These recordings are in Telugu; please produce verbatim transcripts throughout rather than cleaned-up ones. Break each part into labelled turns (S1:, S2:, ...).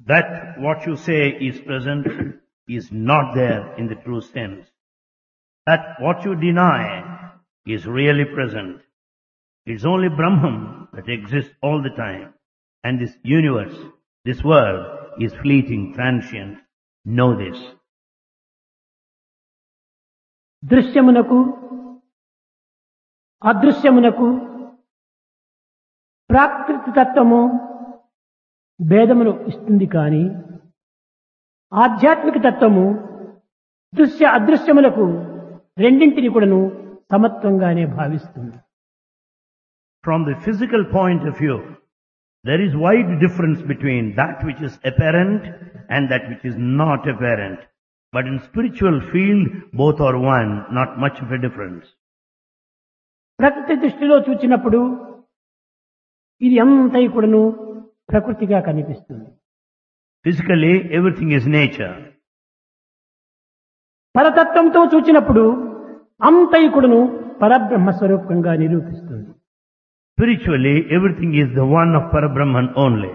S1: that what you say is present is not there in the true sense. That what you deny is really present. It's only Brahman that exists all the time. And this universe, this world is fleeting, transient. Know this.
S2: దృశ్యమునకు అదృశ్యమునకు ప్రాకృతి తత్వము భేదమును ఇస్తుంది కానీ ఆధ్యాత్మిక తత్వము దృశ్య అదృశ్యములకు రెండింటిని కూడాను సమత్వంగానే భావిస్తుంది.
S1: From the physical point of view, there is wide difference between that which is apparent and that which is not apparent. But in spiritual field, both are one, not much of a difference.
S2: ప్రకృతి దృష్టిలో చూచినప్పుడు ఇది అంతయు కూడాను ప్రకృతిగా కనిపిస్తుంది.
S1: Physically, everything is nature.
S2: పరతత్వంతో చూచినప్పుడు అంతయు కూడాను పరబ్రహ్మ స్వరూపంగా నిరూపిస్తుంది.
S1: Spiritually, everything is the one of Parabrahman only.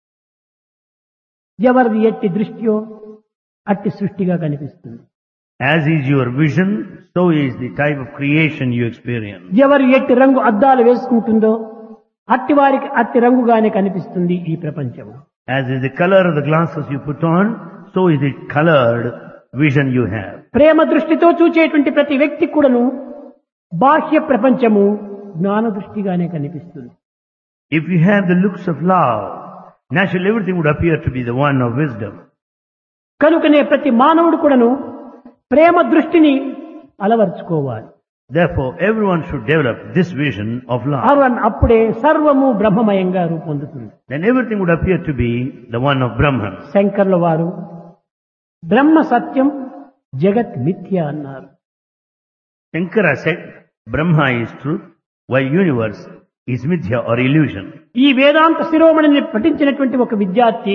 S2: ఎవరిది ఎట్టి దృష్టియో అట్టి సృష్టిగా కనిపిస్తుంది.
S1: As is your vision, so is the type of creation you experience.
S2: ఎవరు ఎట్టి రంగు అద్దాలు వేసుకుంటుందో అట్టి వారికి అట్టి రంగుగానే కనిపిస్తుంది ఈ ప్రపంచము.
S1: As is the color of the glasses you put on, so is the colored vision you have.
S2: ప్రేమ దృష్టితో చూచేటువంటి ప్రతి వ్యక్తి కూడాను బాహ్య ప్రపంచము జ్ఞాన దృష్టిగానే కనిపిస్తుంది.
S1: If you have the looks of love, naturally everything would appear to be the one of wisdom.
S2: కనుకనే ప్రతి మానవుడు కూడాను ప్రేమ దృష్టిని అలవర్చుకోవాలి.
S1: Therefore, everyone should develop this vision of love.
S2: Arun అప్పుడే సర్వము బ్రహ్మమయంగా రూపొందుతుంది.
S1: Then everything would appear to be the one of Brahman.
S2: శంకర్ల వారు బ్రహ్మ సత్యం జగత్ మిథ్య అన్నారు.
S1: Shankara said, Brahma is truth, while universe is mithya or illusion.
S2: ఈ వేదాంత శిరోమణిని పఠించినటువంటి ఒక విద్యార్థి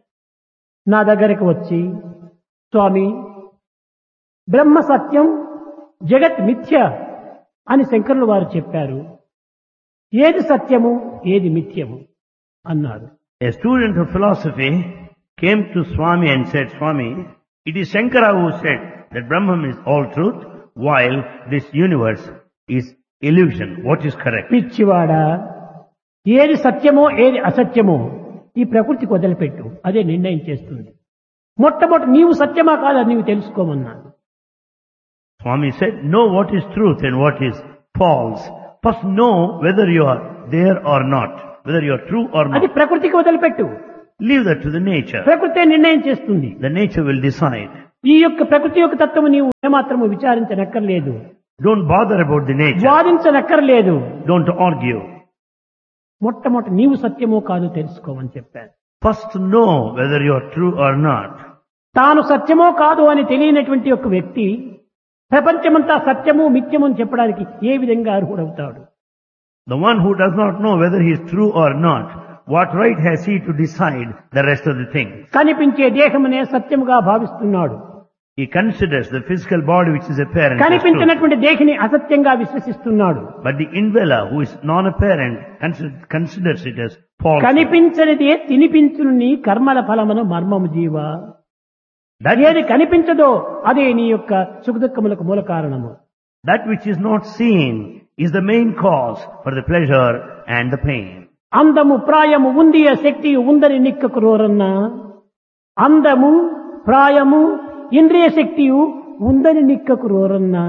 S2: నా దగ్గరకు వచ్చి, స్వామి బ్రహ్మ సత్యం జగత్ మిథ్య అని శంకరులు వారు చెప్పారు, ఏది సత్యము ఏది మిథ్యము అన్నారు.
S1: A student of philosophy came to Swami and said, Swami, it is Shankara who said that Brahman is all truth, while this universe is illusion. What is correct?
S2: పిచ్చివాడా, ఏది సత్యమో ఏది అసత్యమో ఈ ప్రకృతికి వదిలిపెట్టు, అదే నిర్ణయం చేస్తుంది. మొట్టమొదటి నీవు సత్యమా కాదా నీవు తెలుసుకోమన్నాడు.
S1: Swami said, know what is truth and what is false. First know whether you are there or not, whether you are true or not.
S2: అది ప్రకృతికి వదిలిపెట్టు.
S1: Leave that to the nature.
S2: ప్రకృతే నిర్ణయం చేస్తుంది.
S1: The nature will decide.
S2: ఈ యొక్క ప్రకృతి యొక్క తత్వము నీవు ఏమాత్రము విచారించనక్కర్లేదు.
S1: Don't bother about the nature.
S2: వాదించనక్కర్లేదు.
S1: Don't argue.
S2: మొట్టమొదటి నీవు సత్యమో కాదో తెలుసుకోమని చెప్పారు.
S1: First know whether you are true or not.
S2: తాను సత్యమో కాదు అని తెలియనటువంటి ఒక వ్యక్తి ప్రపంచమంతా సత్యము మిథ్యము అని చెప్పడానికి ఏ విధంగా అర్హుడవుతాడు?
S1: The one who does not know whether he is true or not, what right has he to decide the rest of the things?
S2: కనిపించే దేహమునే సత్యముగా భావిస్తున్నాడు.
S1: He considers the physical body which is apparent as true.
S2: కనిపించినటువంటి దేహిని అసత్యంగా విశ్వసిస్తున్నాడు.
S1: But the indweller who is non-apparent consider- considers it as false.
S2: కనిపించనిదే తినిపించుని కర్మల ఫలమును మర్మము జీవ.
S1: That,
S2: ఏది కనిపించదో అదే నీ యొక్క సుఖదుఖములకు మూల కారణము.
S1: that which is not seen is the main cause for the pleasure and the pain.
S2: అందము ప్రాయము ఉంది శక్తి ఉందని నిక్కకు రోరన్నా, అందము ప్రాయము ఇంద్రియ శక్తి ఉందని నిక్కకు రోరన్నా.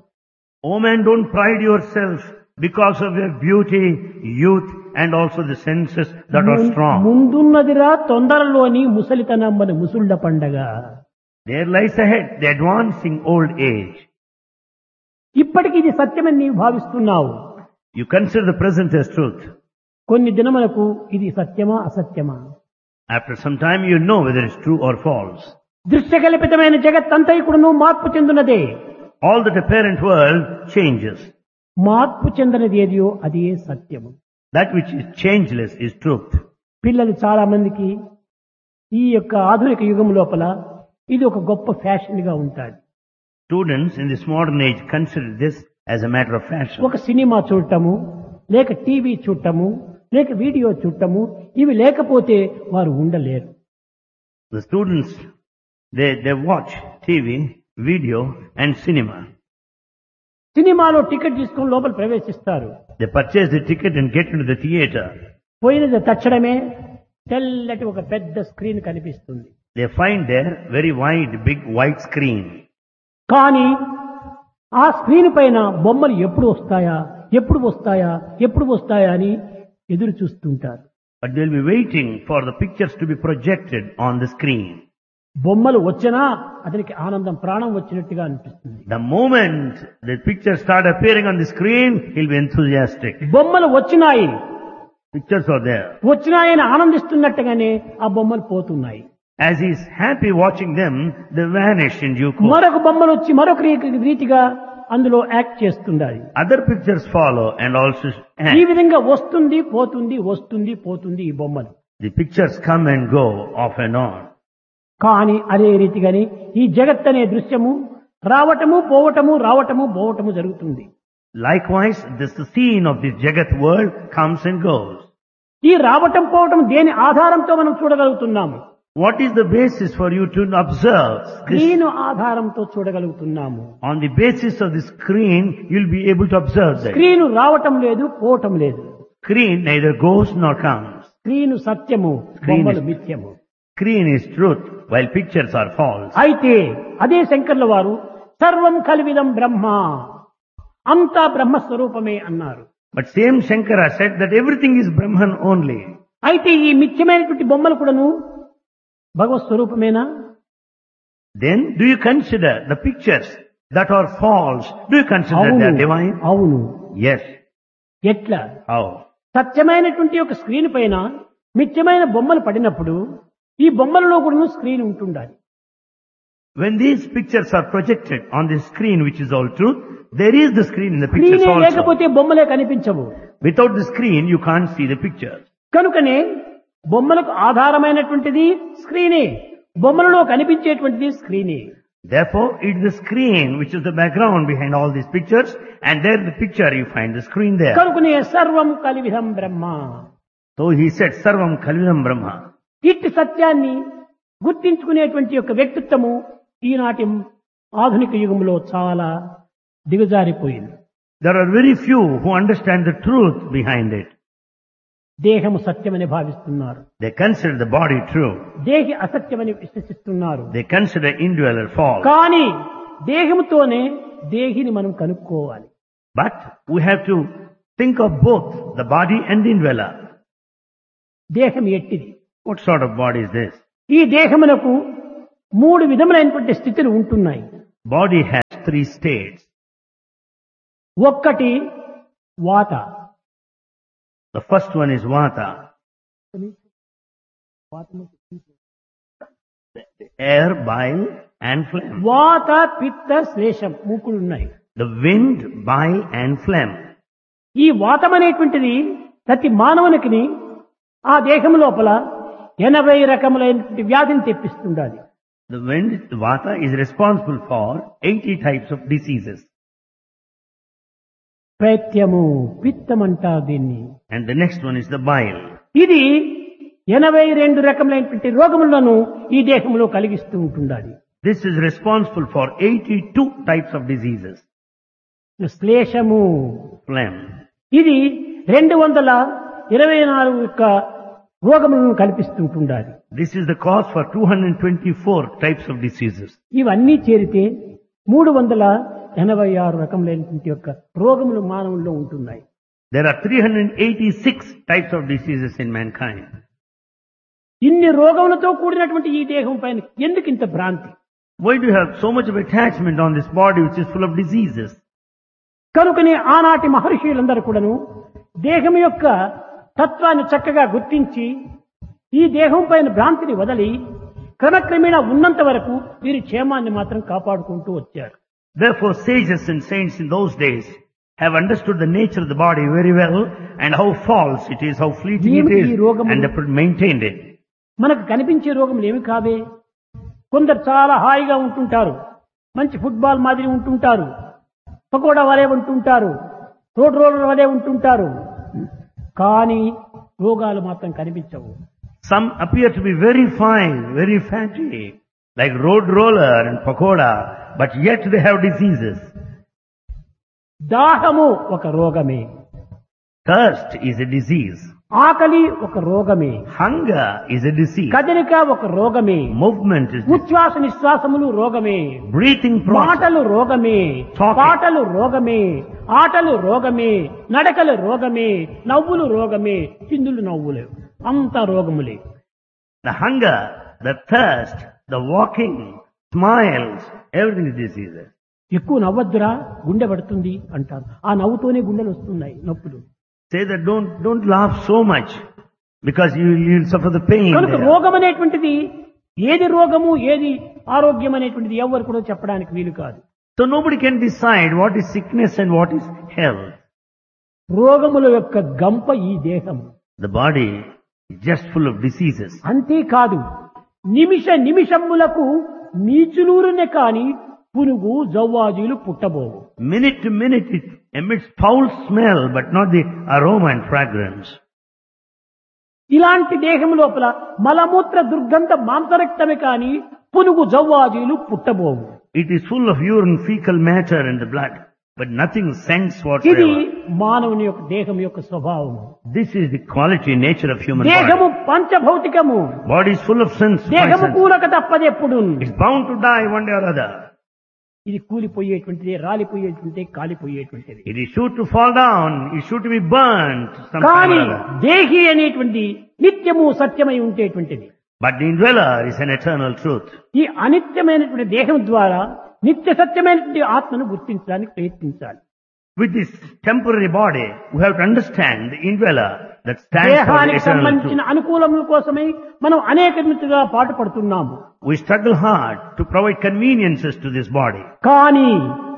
S1: O man, don't pride yourself because of your beauty, youth and also the senses that are strong.
S2: ముందున్నదిరా తొందరలోని ముసలితనమ్మని ముసుళ్ళ పండగ.
S1: There lies ahead the advancing old age.
S2: ఇప్పటికి ఇది సత్యమని నీవు భావిస్తున్నావు.
S1: You consider the present as truth.
S2: కొన్ని దినములకు ఇది సత్యమా అసత్యమా?
S1: After some time you know whether it's true or false.
S2: దృశ్యకల్పితమైన జగత్తంతయుకుడును మార్పు చెందునదే.
S1: All that apparent world changes.
S2: మార్పు చెందనది ఏదియో అది సత్యము.
S1: That which is changeless is truth.
S2: పిల్లలు చాలా మందికి ఈ యొక్క ఆధునిక యుగం లోపల ఇది ఒక గొప్ప ఫ్యాషన్ గా ఉంటాడు.
S1: Students in this modern age consider this as a matter of fashion.
S2: ఒక సినిమా చూడటము, లేక టీవీ చూడటము, లేక వీడియో చూడటము, ఇవి లేకపోతే వారు ఉండలేరు.
S1: The students, they, they watch T V, video and cinema.
S2: సినిమాలో టికెట్ తీసుకుని లోపల ప్రవేశిస్తారు.
S1: They purchase the ticket and get into the theater.
S2: పోయినది తక్షణమే తెల్లటి ఒక పెద్ద స్క్రీన్ కనిపిస్తుంది.
S1: They find there very wide, big white screen.
S2: కానీ ఆ స్క్రీన్ పైన బొమ్మలు ఎప్పుడు వస్తాయా ఎప్పుడు వస్తాయా ఎప్పుడు వస్తాయా అని ఎదురు చూస్తుంటారు.
S1: But they'll be waiting for the pictures to be projected on the screen.
S2: బొమ్మలు వచ్చినా అతనికి ఆనందం ప్రాణం వచ్చినట్టుగా అనిపిస్తుంది.
S1: The moment the pictures start appearing on the screen, he'll be enthusiastic.
S2: బొమ్మలు వచ్చినాయి,
S1: Pictures are there.
S2: వచ్చినాయని ఆనందిస్తున్నట్టుగానే ఆ బొమ్మలు పోతున్నాయి.
S1: As he's happy watching them, they vanish in due course.
S2: మరొక బొమ్మలు వచ్చి మరొక రీ- రీతిగా అందులో act చేస్తుండాలి.
S1: Other pictures follow and also
S2: ఈ
S1: act.
S2: విధంగా వస్తుంది పోతుంది వస్తుంది పోతుంది ఈ బొమ్మలు.
S1: The pictures come and go off and on.
S2: కానీ అదే రీతిగాని ఈ జగత్ అనే దృశ్యము రావటము పోవటము రావటము పోవటము జరుగుతుంది.
S1: Likewise, this the scene of this Jagat world comes and goes.
S2: ఈ రావటం పోవటం దేని ఆధారంతో మనం చూడగలుగుతున్నాము?
S1: What is the basis for you to observe this?
S2: Screen ఆధారంతో చూడగలుగుతున్నాము.
S1: On the basis of the screen, you'll be able to observe that.
S2: Screen రావటం లేదు పోవటం లేదు.
S1: Screen neither goes nor comes.
S2: Screen సత్యము,
S1: Screen
S2: బొమ్మలు
S1: is-
S2: మిథ్యము.
S1: Screen is truth, while pictures are false.
S2: అయితే అదే శంకర్ల వారు సర్వం కలివిదం బ్రహ్మ, అంతా బ్రహ్మస్వరూపమే అన్నారు.
S1: But same Shankara said that everything is Brahman only.
S2: అయితే ఈ మిథ్యమైనటువంటి బొమ్మలు కూడాను భగవత్ స్వరూపమేనా?
S1: Then do you consider the pictures that are false? Do you consider they are
S2: అవును
S1: divine?
S2: అవును.
S1: Yes.
S2: ఎట్లా?
S1: How?
S2: సత్యమైనటువంటి ఒక స్క్రీన్ పైన మిథ్యమైన బొమ్మలు పడినప్పుడు ఈ బొమ్మలలో కూడా స్క్రీన్ ఉంటుండాలి.
S1: When these pictures are projected on the screen, which is all truth, there is the screen in the pictures
S2: స్క్రీనే
S1: also.
S2: లేకపోతే బొమ్మలే కనిపించవు.
S1: Without the screen, you can't see the pictures.
S2: కనుకనే బొమ్మలకు ఆధారమైనటువంటిది స్క్రీనే, బొమ్మలలో కనిపించేటువంటిది స్క్రీనే.
S1: Therefore, it is the screen which is the background behind all these pictures, and there the picture you find the screen there.
S2: కనుకనే సర్వం కలివిధం బ్రహ్మ.
S1: So he said, Sarvam Kalvidam Brahma.
S2: ఇట్టి సత్యాన్ని గుర్తించుకునేటువంటి యొక్క వ్యక్తిత్వము ఈనాటి ఆధునిక యుగంలో చాలా దిగజారిపోయింది.
S1: There are very few who understand the truth behind it.
S2: దేహము సత్యమని భావిస్తున్నారు,
S1: They consider the body true.
S2: దేహి అసత్యమని విశ్వసిస్తున్నారు.
S1: They consider indweller false.
S2: కానీ దేహముతోనే దేహిని మనం కనుక్కోవాలి.
S1: But we have to think of both the body and the indweller.
S2: దేహం ఎట్టిది?
S1: What sort of body is this?
S2: ఈ దేహమునకు మూడు విధములైనటువంటి స్థితులు ఉంటున్నాయి.
S1: Body has three states.
S2: ఒక్కటి వాత.
S1: The first one is Vata, air, bile and phlegm.
S2: వాత పిత్త శ్లేషం మూకులు ఉన్నాయి.
S1: The wind, bile and phlegm.
S2: ఈ వాతం అనేటువంటిది ప్రతి మానవునికి ఆ దేహం లోపల ఎనభై రకములైనటువంటి వ్యాధిని తెప్పిస్తుండాలి.
S1: The wind, the Vata, is responsible for eighty types of diseases.
S2: పైత్యము పిత్తం అంటారు దీన్ని.
S1: And the next one is the bile.
S2: ఇది ఎనభై రెండు రకములైనటువంటి రోగములను ఈ దేహంలో కలిగిస్తూ ఉంటుండాలి.
S1: This is responsible for eighty-two types of diseases.
S2: శ్లేషము
S1: Phlegm.
S2: ఇది రెండు వందల ఇరవై నాలుగు యొక్క రోగములను కల్పిస్తుంటుండాలి.
S1: This is the cause for two hundred twenty-four types of diseases.
S2: ఇవన్నీ చేరితే మూడు వందల ఎనభై ఆరు రకములైనటువంటి యొక్క రోగములు మానవుల్లో ఉంటున్నాయి.
S1: There are three hundred eighty-six types of diseases in mankind.
S2: ఇన్ని రోగములతో కూడినటువంటి ఈ దేహం పైన ఎందుకు ఇంత భ్రాంతి?
S1: Why do you have so much of attachment on this body which is full of diseases?
S2: కనుకనే ఆనాటి మహర్షులందరూ కూడాను దేహం యొక్క తత్వాన్ని చక్కగా గుర్తించి ఈ దేహం పైన భ్రాంతిని వదలి క్రమక్రమేణా ఉన్నంత వరకు వీరి క్షేమాన్ని మాత్రం కాపాడుకుంటూ వచ్చారు.
S1: Therefore, sages and saints in those days have understood the nature of the body very well and how false it is, how fleeting it is, and they maintained it.
S2: మనకు కనిపించే రోగములు ఏమి కావే? కొందరు చాలా హాయిగా ఉంటుంటారు, మంచి ఫుట్బాల్ మాదిరి ఉంటుంటారు, పకోడా వలె ఉంటుంటారు, రోడ్ రోలర్ వలె ఉంటుంటారు, కానీ రోగాలు మాత్రం కనిపించవు.
S1: Some appear to be very fine, very fatty, like road roller and pakoda, but yet they have diseases.
S2: దాహము ఒక రోగమే,
S1: Thirst is a disease.
S2: ఆకలి ఒక రోగమే,
S1: Hunger is a disease.
S2: కదలిక ఒక రోగమే,
S1: Movement is disease.
S2: ఉచ్ఛ్వాస నిశ్వాసములు రోగమే,
S1: Breathing process.
S2: మాటలు రోగమే,
S1: Talking.
S2: పాటలు రోగమే, ఆటలు రోగమే, నడకలు రోగమే, నవ్వులు రోగమే, చిందులు నవ్వులే, అంత రోగములే.
S1: The hunger, the thirst, the walking, smiles, everything is diseases.
S2: ఎక్కువ నవ్వద్దురా గుండె పడుతుంది అంటారు. ఆ నవ్వుతోనే గుండెలు వస్తున్నాయి నొప్పులు.
S1: Say that don't, don't laugh so much because you, you'll suffer the pain.
S2: కనుక
S1: there.
S2: రోగం అనేటువంటిది ఏది రోగము ఏది ఆరోగ్యం అనేటువంటిది ఎవరు కూడా చెప్పడానికి వీలు కాదు.
S1: So nobody can decide what is sickness and what is health.
S2: రోగముల యొక్క గంప ఈ దేహము.
S1: The body is just full of diseases.
S2: అంతేకాదు నిమిష నిమిషములకు నీచులూరునే కాని పునుగు జవ్వాజీలు పుట్టబోవు.
S1: Minute to minute it emits foul smell but not the aroma and fragrance.
S2: ఇలాంటి దేహం లోపల మలమూత్ర దుర్గంధ మాంసరక్తమే కాని పునుగు జవ్వాజీలు పుట్టబోవు.
S1: It is full of urine, fecal matter and the blood, but nothing scents
S2: ఇది
S1: whatsoever.
S2: మానవుని యొక్క దేహం యొక్క స్వభావము.
S1: This is the quality, nature of human
S2: దేహము
S1: body.
S2: పంచభౌతికము.
S1: Body is full of sins. five
S2: దేహము
S1: senses.
S2: కూలక తప్పదెప్పుడు.
S1: It's bound to die one day or other.
S2: ఇది కూలిపోయేటువంటిది, రాలిపోయేటువంటిది, కాలిపోయేటువంటిది.
S1: It is sure to fall down. It's sure to be burnt sometime
S2: కానీ
S1: or other.
S2: దేహి అనేటువంటి నిత్యము సత్యమై ఉండేటువంటిది.
S1: But the indweller is an eternal truth.
S2: ఈ అనిత్యమైనటువంటి దేహం ద్వారా నిత్య సత్యమైనటువంటి ఆత్మను గుర్తించడానికి ప్రయత్నించాలి.
S1: With this temporary body, we have to understand the indweller that stands for the
S2: దేహానికి
S1: eternal
S2: సంబంధించిన
S1: truth.
S2: అనుకూలముల కోసమై మనం అనేక విధంగా పాటుపడుతున్నాము.
S1: We struggle hard to provide conveniences to this body.
S2: కానీ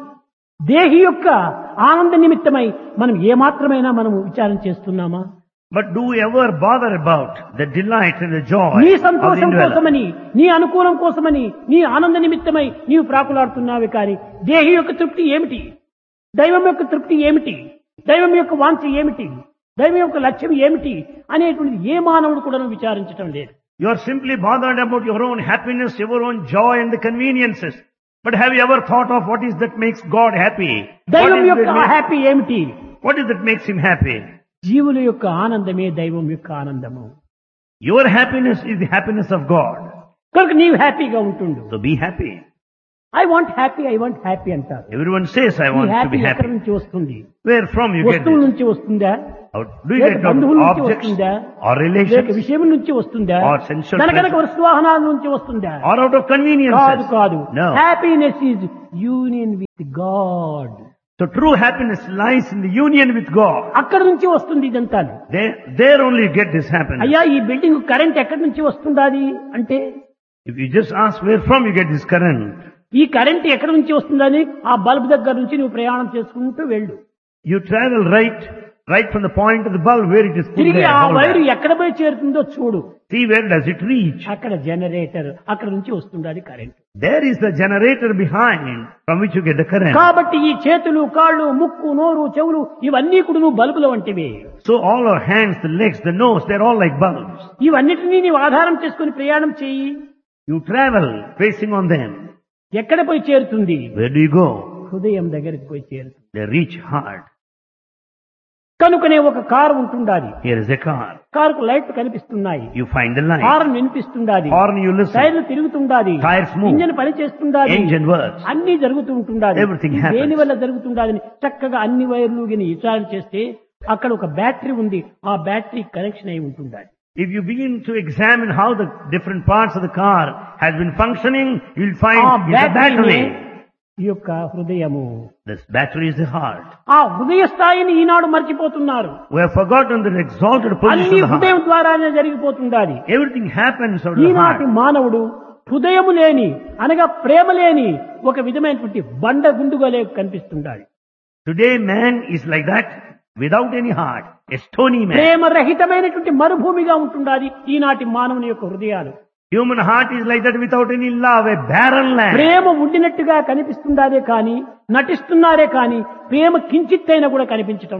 S2: దేహి యొక్క ఆనంద నిమిత్తమై మనం ఏమాత్రమైనా మనం విచారం చేస్తున్నామా?
S1: But do we ever bother about the delight and the joy
S2: నీ
S1: of the
S2: సంతోషం
S1: indweller?
S2: కోసమని, నీ అనుకూలం కోసమని, నీ ఆనంద నిమిత్తమై నీవు ప్రాకులాడుతున్నావే కానీ దేహి యొక్క తృప్తి ఏమిటి? దైవం యొక్క తృప్తి ఏమిటి? దైవం యొక్క వాంఛ ఏమిటి? దైవం యొక్క లక్ష్యం ఏమిటి అనేటువంటిది ఏ మానవుడు కూడా విచారించటం లేదు.
S1: You are simply bothered about your own happiness, your own joy and the conveniences. But have you ever thought of what is that makes God happy? What
S2: దైవం
S1: is
S2: యొక్క
S1: that makes-
S2: హ్యాపీ ఏమిటి?
S1: what is that makes him happy?
S2: జీవుల యొక్క ఆనందమే దైవం యొక్క ఆనందము.
S1: Your happiness is the happiness of God.
S2: కనుక నీవు హ్యాపీగా ఉంటుండు.
S1: So be happy.
S2: I want happy, I want happy అంటారు.
S1: Everyone says, I
S2: ఈ
S1: want to
S2: హ్యాపీ
S1: be
S2: ఎక్కడి
S1: happy.
S2: నుంచి వస్తుంది?
S1: Where from you get
S2: వస్తువుల
S1: this?
S2: నుంచి వస్తుందా?
S1: How do you
S2: లేక
S1: get
S2: బంధువుల
S1: of
S2: నుంచి
S1: objects
S2: వస్తుందా?
S1: or
S2: లేక
S1: relations
S2: విషయం నుంచి వస్తుందా?
S1: or sensual
S2: కనుక
S1: pleasure
S2: వస్తువాహనాల నుంచి వస్తుందా?
S1: or out of
S2: కాదు
S1: conveniences?
S2: కాదు.
S1: No.
S2: Happiness is union with God.
S1: So true happiness lies in the union with God.
S2: అక్కడ నుంచి వస్తుంది ఇదంతా.
S1: There, there only you get this happiness.
S2: అయ్యా ఈ బిల్డింగ్ కరెంట్ ఎక్కడి నుంచి వస్తుందాది అంటే
S1: If you just ask where from you get this current,
S2: ఈ కరెంట్ ఎక్కడి నుంచి వస్తుందని ఆ బల్బ్ దగ్గర నుంచి నువ్వు ప్రయాణం చేసుకుంటూ వెళ్ళు.
S1: you travel right, right from the point of the bulb where it is put
S2: తిరిగి
S1: there.
S2: ఆ
S1: hold
S2: వైరు
S1: there.
S2: ఎక్కడ పోయి చేరుతుందో చూడు.
S1: See where does it reach?
S2: అక్కడ జనరేటర్, అక్కడ నుంచి వస్తుంది current.
S1: There is the generator behind from which you get the current.
S2: కాబట్టి ఈ చేతులు, కాళ్ళు, ముక్కు, నోరు, చెవులు ఇవన్నీ కూడా నువ్వు బల్బుల వంటివి.
S1: So all our hands, the legs, the nose, they're all like bulbs.
S2: ఇవన్నిటినీ నీవు ఆధారం చేసుకుని ప్రయాణం చేయి.
S1: You travel facing on them.
S2: ఎక్కడ పోయి చేరుతుంది?
S1: Where do you go?
S2: హృదయం దగ్గరికి పోయి చేరుతుంది.
S1: They reach hard.
S2: కనుకనే ఒక కారు ఉంటుండాలి.
S1: Here is a car.
S2: కారుకు లైట్లు కనిపిస్తున్నాయి,
S1: You find the light.
S2: Horn వినిపిస్తుండాలి,
S1: Horn you listen.
S2: టైర్లు తిరుగుతుండాలి,
S1: Tires move.
S2: ఇంజన్ పని చేస్తుండాలి,
S1: Engine works.
S2: అన్ని జరుగుతూ ఉంటుండాలి.
S1: Everything happens.
S2: దేని వల్ల జరుగుతుండాలని చక్కగా అన్ని వైర్లు గిని విచారణ చేస్తే అక్కడ ఒక బ్యాటరీ ఉంది. ఆ బ్యాటరీ కనెక్షన్ అయి ఉంటుండాలి.
S1: If you begin to examine how the different parts of the car has been functioning, you'll find
S2: ఆ
S1: it's a
S2: బ్యాటరీ
S1: battery.
S2: ఈ యొక్క హృదయము.
S1: This battery is the heart.
S2: ఆ హృదయ స్థాయిని ఈనాడు మర్చిపోతున్నారు.
S1: We have forgotten the exalted position
S2: అన్ని
S1: of the
S2: హృదయం
S1: heart.
S2: ద్వారానే జరిగిపోతుండాలి.
S1: Everything happens out of the
S2: ఈనాటి
S1: heart.
S2: మానవుడు హృదయము లేని అనగా ప్రేమ లేని ఒక విధమైనటువంటి బండ గుండుగలే కనిపిస్తుండాలి.
S1: Today man is like that without any heart, a stony man.
S2: ప్రేమ రహితమైనటువంటి మరుభూమిగా ఉంటుండాలి ఈనాటి మానవుని యొక్క హృదయాలు.
S1: Human heart is like that without any love, a barren land.
S2: ప్రేమ ఉండినట్టుగా కనిపిస్తుండాదే కానీ, నటిస్తున్నారే కానీ ప్రేమ కించిత్తైనా కూడా కనిపించటం లేదు.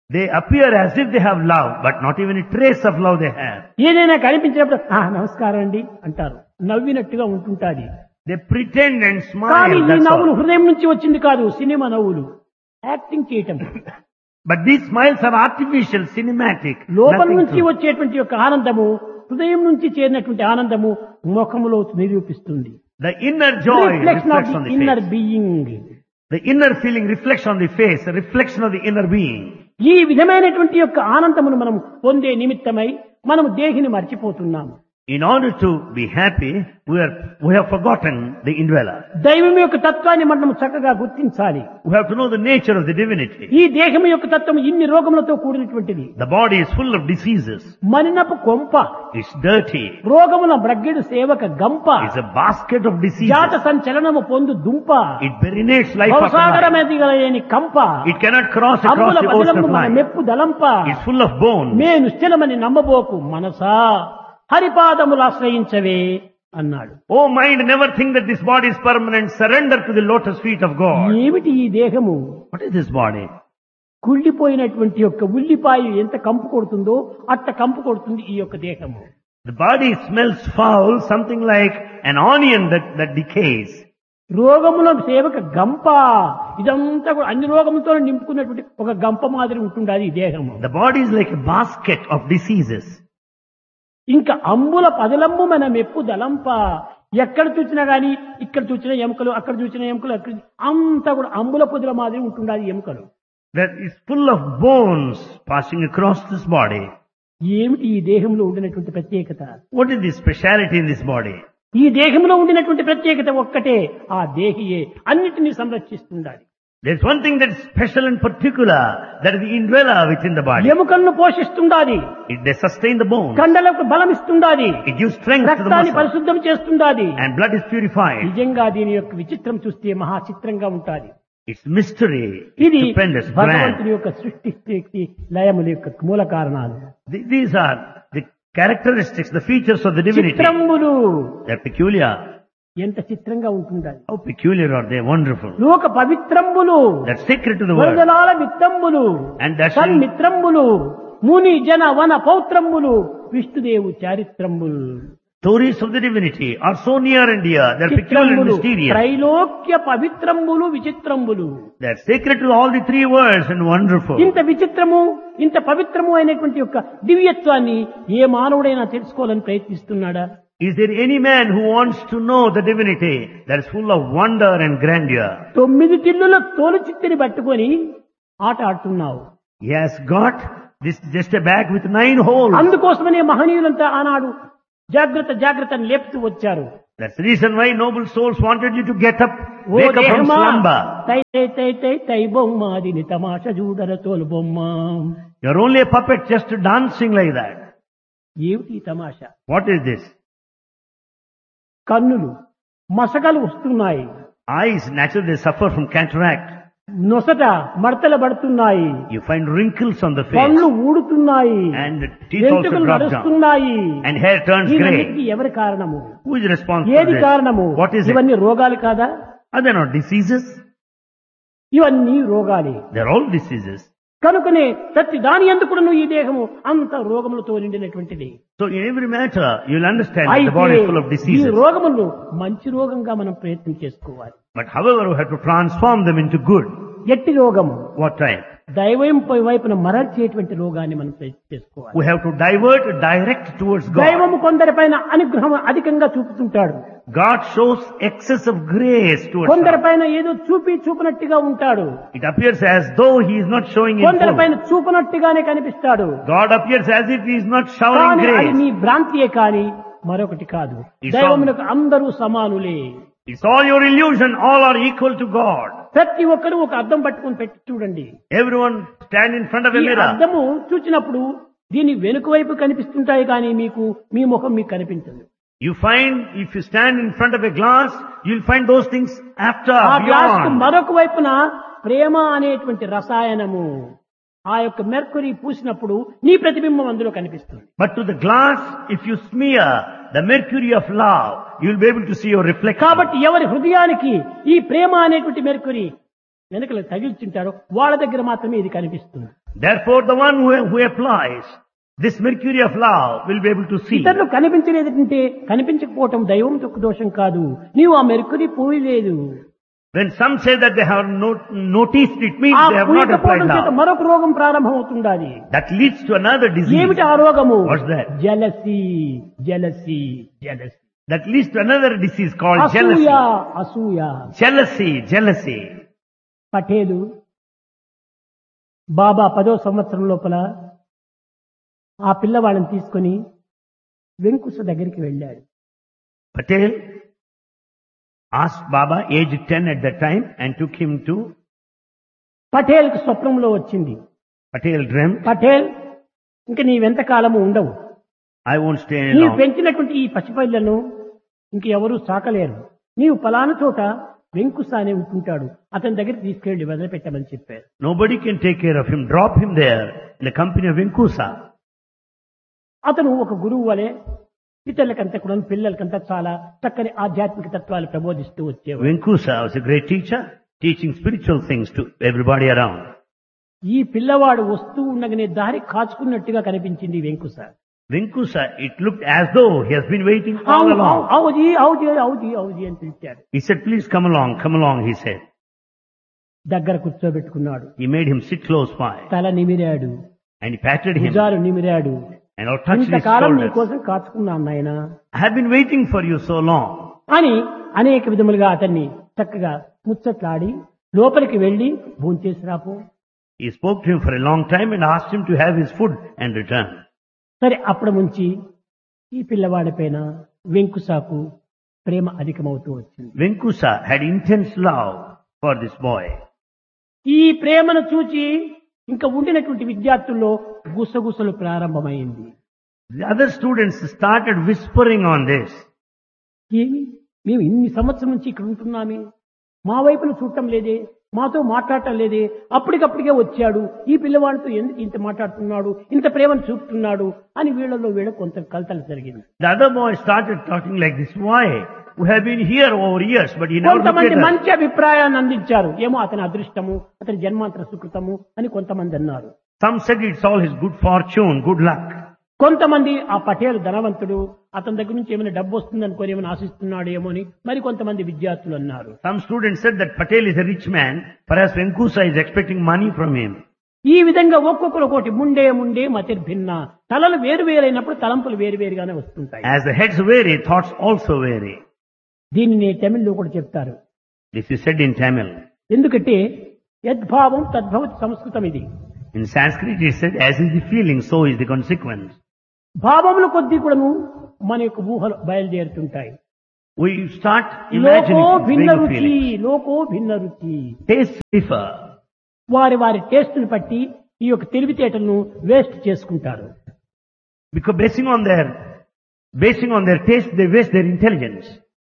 S1: They appear as if they have love, but not even a trace of love they have.
S2: ఏదైనా కనిపించినప్పుడు "ఆ, నమస్కారం అండి" అంటారు. నవ్వినట్టుగా ఉంటుంటాది.
S1: They pretend and
S2: కానీ
S1: smile,
S2: ఈ
S1: that's
S2: నవ్వులు
S1: all.
S2: హృదయం నుంచి వచ్చింది కాదు, సినిమా నవ్వులు, యాక్టింగ్ చేయటం.
S1: But these smiles are artificial, cinematic.
S2: లోపల
S1: nothing
S2: నుంచి
S1: true.
S2: వచ్చేటువంటి యొక్క ఆనందము, హృదయం నుంచి చేరినటువంటి ఆనందము ముఖములో నిరూపిస్తుంది.
S1: The inner joy
S2: reflection of
S1: reflects on
S2: the
S1: the
S2: inner
S1: face.
S2: Being.
S1: The inner feeling reflects on the face, a reflection of the inner being.
S2: ఈ విధమైనటువంటి యొక్క ఆనందమును మనం పొందే నిమిత్తమై మనం దేహిని మర్చిపోతున్నాము.
S1: In order to be happy, we are we have forgotten the indweller.
S2: దైవం యొక్క తత్వాన్ని మనం చక్కగా గుర్తించాలి.
S1: We have to know the nature of the divinity.
S2: ఈ దేహం యొక్క తత్వం ఇన్ని రోగములతో కూడినటువంటిది.
S1: The body is full of diseases.
S2: మనినపు కొంప,
S1: It's dirty.
S2: రోగముల బ్రగ్గిడు సేవక గంప,
S1: It's a basket of diseases.
S2: జాత సంచలనము పొందు దుంప,
S1: It perinates life after life.
S2: భవసాగరమెదిగలేని కంప,
S1: It cannot cross across
S2: అమ్ముల
S1: the ocean
S2: పదిలము
S1: of
S2: మన
S1: life.
S2: మెప్పు దలంప,
S1: It's full of bones.
S2: మే నిశ్చలమని నమ్మబోకు మనసా హరిపాదములు ఆశ్రయించవే అన్నాడు.
S1: Oh mind, never think that this body is permanent. Surrender to the lotus feet of God.
S2: ఏమిటి ఈ దేహము?
S1: What is this body?
S2: కుళ్ళిపోయినటువంటి యొక్క ఉల్లిపాయ ఎంత కంపు కొడుతుందో అట్ట కంపు కొడుతుంది ఈ యొక్క దేహము.
S1: The body smells foul, something like an onion that, that decays.
S2: రోగముల సేవక గంప, ఇదంతా కూడా అన్ని రోగములతో నింపుకున్నటువంటి ఒక గంప మాదిరి ఉంటుండాలి ఈ దేహము.
S1: The body is like a basket of diseases.
S2: ఇంకా అంబుల పదలంబు మన మెప్పు దలంప, ఎక్కడ చూసినా గాని ఇక్కడ చూసిన ఎముకలు, అక్కడ చూసిన ఎముకలు, అక్కడ అంతా కూడా అంబుల పొదుల మాదిరి ఉంటుండాలి ఎముకలు.
S1: That is full of bones passing across this body.
S2: ఏమిటి ఈ దేహంలో ఉండినటువంటి ప్రత్యేకత?
S1: What is the speciality in this body?
S2: ఈ దేహంలో ఉండినటువంటి ప్రత్యేకత ఒక్కటే, ఆ దేహియే అన్నిటినీ సంరక్షిస్తుండాలి.
S1: There's one thing that is special and particular, that is the indweller within the body.
S2: ఎముకలను పోషిస్తుండాలి,
S1: It they sustain the bones.
S2: కండలకు బలం ఇస్తుండాది,
S1: It gives strength to the
S2: రక్తాన్ని
S1: muscles.
S2: పరిశుద్ధం చేస్తుండాది.
S1: And blood is purified.
S2: నిజంగా దీని యొక్క విచిత్రం చూస్తే మహా చిత్రంగా ఉంటాది.
S1: It's mystery.
S2: ఇది
S1: It's stupendous,
S2: భగవంతుని
S1: grand.
S2: యొక్క సృష్టి స్థితి లయముల యొక్క మూల కారణాలు.
S1: Th- These are the characteristics, the features of the divinity.
S2: చిత్రములు
S1: They're peculiar.
S2: ఎంత చిత్రంగా ఉంటుండాలి.
S1: How peculiar are they? Wonderful.
S2: లోక పవిత్రంబులు,
S1: That's sacred to the world.
S2: వరదలాల విత్తంబులు,
S1: And that's
S2: సన్మిత్రంబులు, ముని జన వన పౌత్రంబులు, విష్ణుదేవు చారిత్రంబులు.
S1: stories of the divinity are so near and dear. They're peculiar and
S2: చిత్రంబులు,
S1: mysterious.
S2: Trailokya పవిత్రంబులు విచిత్రంబులు.
S1: They're sacred to all the three worlds and wonderful.
S2: ఇంత విచిత్రము, ఇంత పవిత్రము అయినటువంటి యొక్క దివ్యత్వాన్ని ఏ మానవుడైనా తెలుసుకోవాలని ప్రయత్నిస్తున్నాడా?
S1: Is there any man who wants to know the divinity that is full of wonder and grandeur?
S2: తొమ్మిది తిల్లుల తోలు చిత్తిని పట్టుకొని ఆట ఆడుతున్నావు.
S1: He has got this just a bag with nine holes.
S2: అందుకోసమనే మహనీయులంతా ఆనాడు జాగ్రత్త జాగ్రత్త అని లేపుతూ వచ్చారు.
S1: That's the reason why noble souls wanted you to get up,
S2: oh
S1: wake up from
S2: దేహమా,
S1: slumber.
S2: తై తై తై తై తై బొమ్మ దీని తమాష చూడర తోలు బొమ్మ.
S1: You're only a puppet just dancing like that.
S2: ఏమిటి ఈ తమాషా?
S1: What is this?
S2: కన్నులు మసకలు వస్తున్నాయి,
S1: Eyes, naturally they suffer from cataract.
S2: నొసట మడతలు పడుతున్నాయి,
S1: You find wrinkles on the face.
S2: పళ్ళు ఊడుతున్నాయి,
S1: And the teeth also
S2: వెంట్రుకలు
S1: drop down.
S2: నడుస్తున్నాయి.
S1: And hair turns grey.
S2: ఇవన్నిటికీ ఎవరి కారణము?
S1: Who is responsible for
S2: ఏది
S1: this?
S2: కారణము?
S1: What is it?
S2: ఇవన్నీ రోగాలు కాదా?
S1: Are they not diseases?
S2: ఇవన్నీ రోగాలే.
S1: They're all diseases.
S2: కనుకనే ప్రతి దాని ఎందుకు ఈ దేహము అంత రోగములతో నిండినటువంటిది.
S1: So in every matter, you'll understand that the body
S2: అయితే
S1: is full of
S2: ఈ
S1: diseases.
S2: రోగములను మంచి రోగంగా మనం ప్రయత్నం చేసుకోవాలి.
S1: But however, we have to transform them into good.
S2: ఎట్టి రోగము?
S1: What type?
S2: దైవం వైపున మరల్చేటువంటి రోగాన్ని మనం ప్రయత్నం చేసుకోవాలి.
S1: We have to divert, direct towards God.
S2: దైవము కొందరిపైన అనుగ్రహం అధికంగా చూపుతుంటాడు,
S1: God shows excess of grace towards us.
S2: కొందరిపైన ఏదో చూపి చూపినట్టుగా ఉంటాడు,
S1: It appears as though He is not showing in full.
S2: కొందరిపైన చూపినట్టుగానే కనిపిస్తాడు.
S1: God appears as if He is not showering
S2: కానీ అది
S1: grace.
S2: నీ భ్రాంతియే కాని మరొకటి కాదు.
S1: It's
S2: దైవమునకు అందరూ సమానులే.
S1: It's all your illusion. All are equal to God.
S2: ప్రతి ఒక్కరూ ఒక అద్దం పట్టుకొని పెట్టి చూడండి.
S1: Everyone stand in front of a
S2: ఈ
S1: mirror.
S2: అద్దము చూచినప్పుడు దీని వెనుక వైపు కనిపిస్తుంటాయి కానీ మీకు మీ ముఖం మీకు కనిపించదు.
S1: You find, if you stand in front of a glass, you'll find those things after,
S2: ఆ గ్లాస్ కు
S1: beyond.
S2: మరొక వైపున ప్రేమ అనేటువంటి రసాయనము, ఆ యొక్క మెర్కురీ పూసినప్పుడు నీ ప్రతిబింబం అందులో కనిపిస్తుంది.
S1: But to the glass, if you smear the mercury of love, you'll be able to see your reflection.
S2: కాబట్టి ఎవరి హృదయానికి ఈ ప్రేమ అనేటువంటి మెర్కురీ వెనకలు తగిల్చుంటారో వాళ్ళ దగ్గర మాత్రమే ఇది కనిపిస్తుంది.
S1: Therefore, the one who, who applies this mercury of love will be able to see.
S2: ఇతరులు కనిపించలేదంటే కనిపించకపోవటం దైవం యొక్క దోషం కాదు, నీవు ఆ మెరుకుని పోయలేదు.
S1: When some say that they have not noticed, it means
S2: ఆ
S1: they have not applied
S2: పూయకపోవడం చేత
S1: love.
S2: మరొక రోగం ప్రారంభమవుతుండాలి.
S1: That leads to another disease.
S2: ఏమిటి ఆ రోగము?
S1: What's that?
S2: Jealousy jealousy jealousy
S1: That leads to another disease called
S2: అసూయ
S1: jealousy.
S2: అసూయ.
S1: Jealousy, jealousy.
S2: పటేలు బాబా పదో సంవత్సరం లోపల ఆ పిల్లవాళ్ళని తీసుకొని వెంకుశ దగ్గరికి వెళ్ళాడు.
S1: Patel asked Baba, aged ten at that time, and took him to.
S2: Patel కు స్వప్నంలో వచ్చింది,
S1: Patel dreamt,
S2: పటేల్ ఇంక నీవెంత కాలము ఉండవు,
S1: I won't stay any
S2: నీవు
S1: long.
S2: పెంచినటువంటి ఈ పసిపిల్లను ఇంక ఎవరూ సాకలేరు, నీవు పలానా చోట వెంకుశ అనే ఉంటుంటాడు, అతని దగ్గర తీసుకెళ్లి వదిలిపెట్టమని చెప్పారు.
S1: Nobody can take care of him. Drop him there in the company of Venkusa.
S2: అతను ఒక గురువు వలె ఇతరులకంతా కూడా పిల్లలకంతా చాలా చక్కని ఆధ్యాత్మిక తత్వాలు ప్రబోధిస్తూ వచ్చేవాడు.
S1: Venkusa was a great teacher, teaching spiritual things to everybody around.
S2: ఈ పిల్లవాడు వస్తూ ఉండగానే దారి కాచుకున్నట్టుగా కనిపించింది వెంకుశ.
S1: Venkusa, it looked as though he has been waiting all
S2: అవును,
S1: along.
S2: అవుజీ అవుజీ అవుజీ అవుజీ అని పిలిచాడు.
S1: He said, please come along, come along, he said.
S2: దగ్గర కూర్చోబెట్టుకున్నాడు,
S1: He made him sit close by,
S2: తల నిమిరాడు,
S1: and he patted him,
S2: భుజాలు నిమిరాడు.
S1: and all touched his
S2: ఇంతకాలం నీ
S1: shoulders.
S2: కోసం కాచుకున్నాను నాయనా
S1: I have been waiting for you so long.
S2: అని అనేక విధములుగా అతన్ని చక్కగా ముచ్చట్లాడి లోపలికి వెళ్లి భోంచేసి రాపో.
S1: He spoke to him for a long time and asked him to have his food and return.
S2: సరే, అప్పటి నుంచి ఈ పిల్లవాడి పైన వెంకుశాకు ప్రేమ అధికమవుతూ వచ్చింది.
S1: Venkusa had intense love for this boy.
S2: ఈ ప్రేమను చూచి ఇంకా ఉండినటువంటి విద్యార్థుల్లో గుసగుసలు ప్రారంభమైంది.
S1: The other students started whispering on this.
S2: ఏమి మేము ఇన్ని సంవత్సరం నుంచి ఇక్కడ ఉంటున్నామే, మా వైపును చూడటం లేదే, మాతో మాట్లాడటం లేదే, అప్పటికప్పటికే వచ్చాడు, ఈ పిల్లవాడితో ఎందుకు ఇంత మాట్లాడుతున్నాడు, ఇంత ప్రేమను చూపుతున్నాడు అని వీళ్ళలో వీళ్ళ కొంత కలతలు జరిగింది.
S1: The other boy started talking like this. Why? We have been here over years, but he never looked
S2: కొంతమంది
S1: at us.
S2: మంచి అభిప్రాయాన్ని అందించారు, ఏమో అతని అదృష్టము, అతని జన్మాంతర సుకృతము అని కొంతమంది అన్నారు.
S1: Some said it's all his good fortune, good luck.
S2: కొంతమంది ఆ పటేల్ ధనవంతుడు, అతని దగ్గర నుంచి ఏమైనా డబ్బు వస్తుంది అనుకోని ఏమైనా ఆశిస్తున్నాడు ఏమో అని మరి కొంతమంది విద్యార్థులు అన్నారు.
S1: Some students said that Patel is a rich man, perhaps Venkusa is expecting money from him.
S2: ఈ విధంగా ఒక్కొక్కరు ఒకటి ముండే ముండే మతిర్భిన్న, తలలు వేరు వేరైనప్పుడు తలంపులు వేరు వేరుగానే వస్తుంటాయి.
S1: As the heads vary, thoughts also vary.
S2: దీనిని తమిళ్లో కూడా చెప్తారు.
S1: This is said in Tamil.
S2: ఎందుకంటే యద్భావం తద్భవతి సంస్కృతం ఇది.
S1: In Sanskrit it said, as is the feeling, so is the consequence.
S2: భావముల కొద్దీ కూడాను మన యొక్క ఊహలు బయలుదేరుతుంటాయి.
S1: We start
S2: లోకో
S1: imagining
S2: భిన్న
S1: vague
S2: రుచి,
S1: feelings.
S2: లోకో భిన్న రుచి.
S1: Tastes differ.
S2: వారి వారి టేస్ట్ని బట్టి ఈ యొక్క తెలివితేటలను వేస్ట్ చేసుకుంటారు.
S1: Because basing on their, basing on their taste, they waste their intelligence.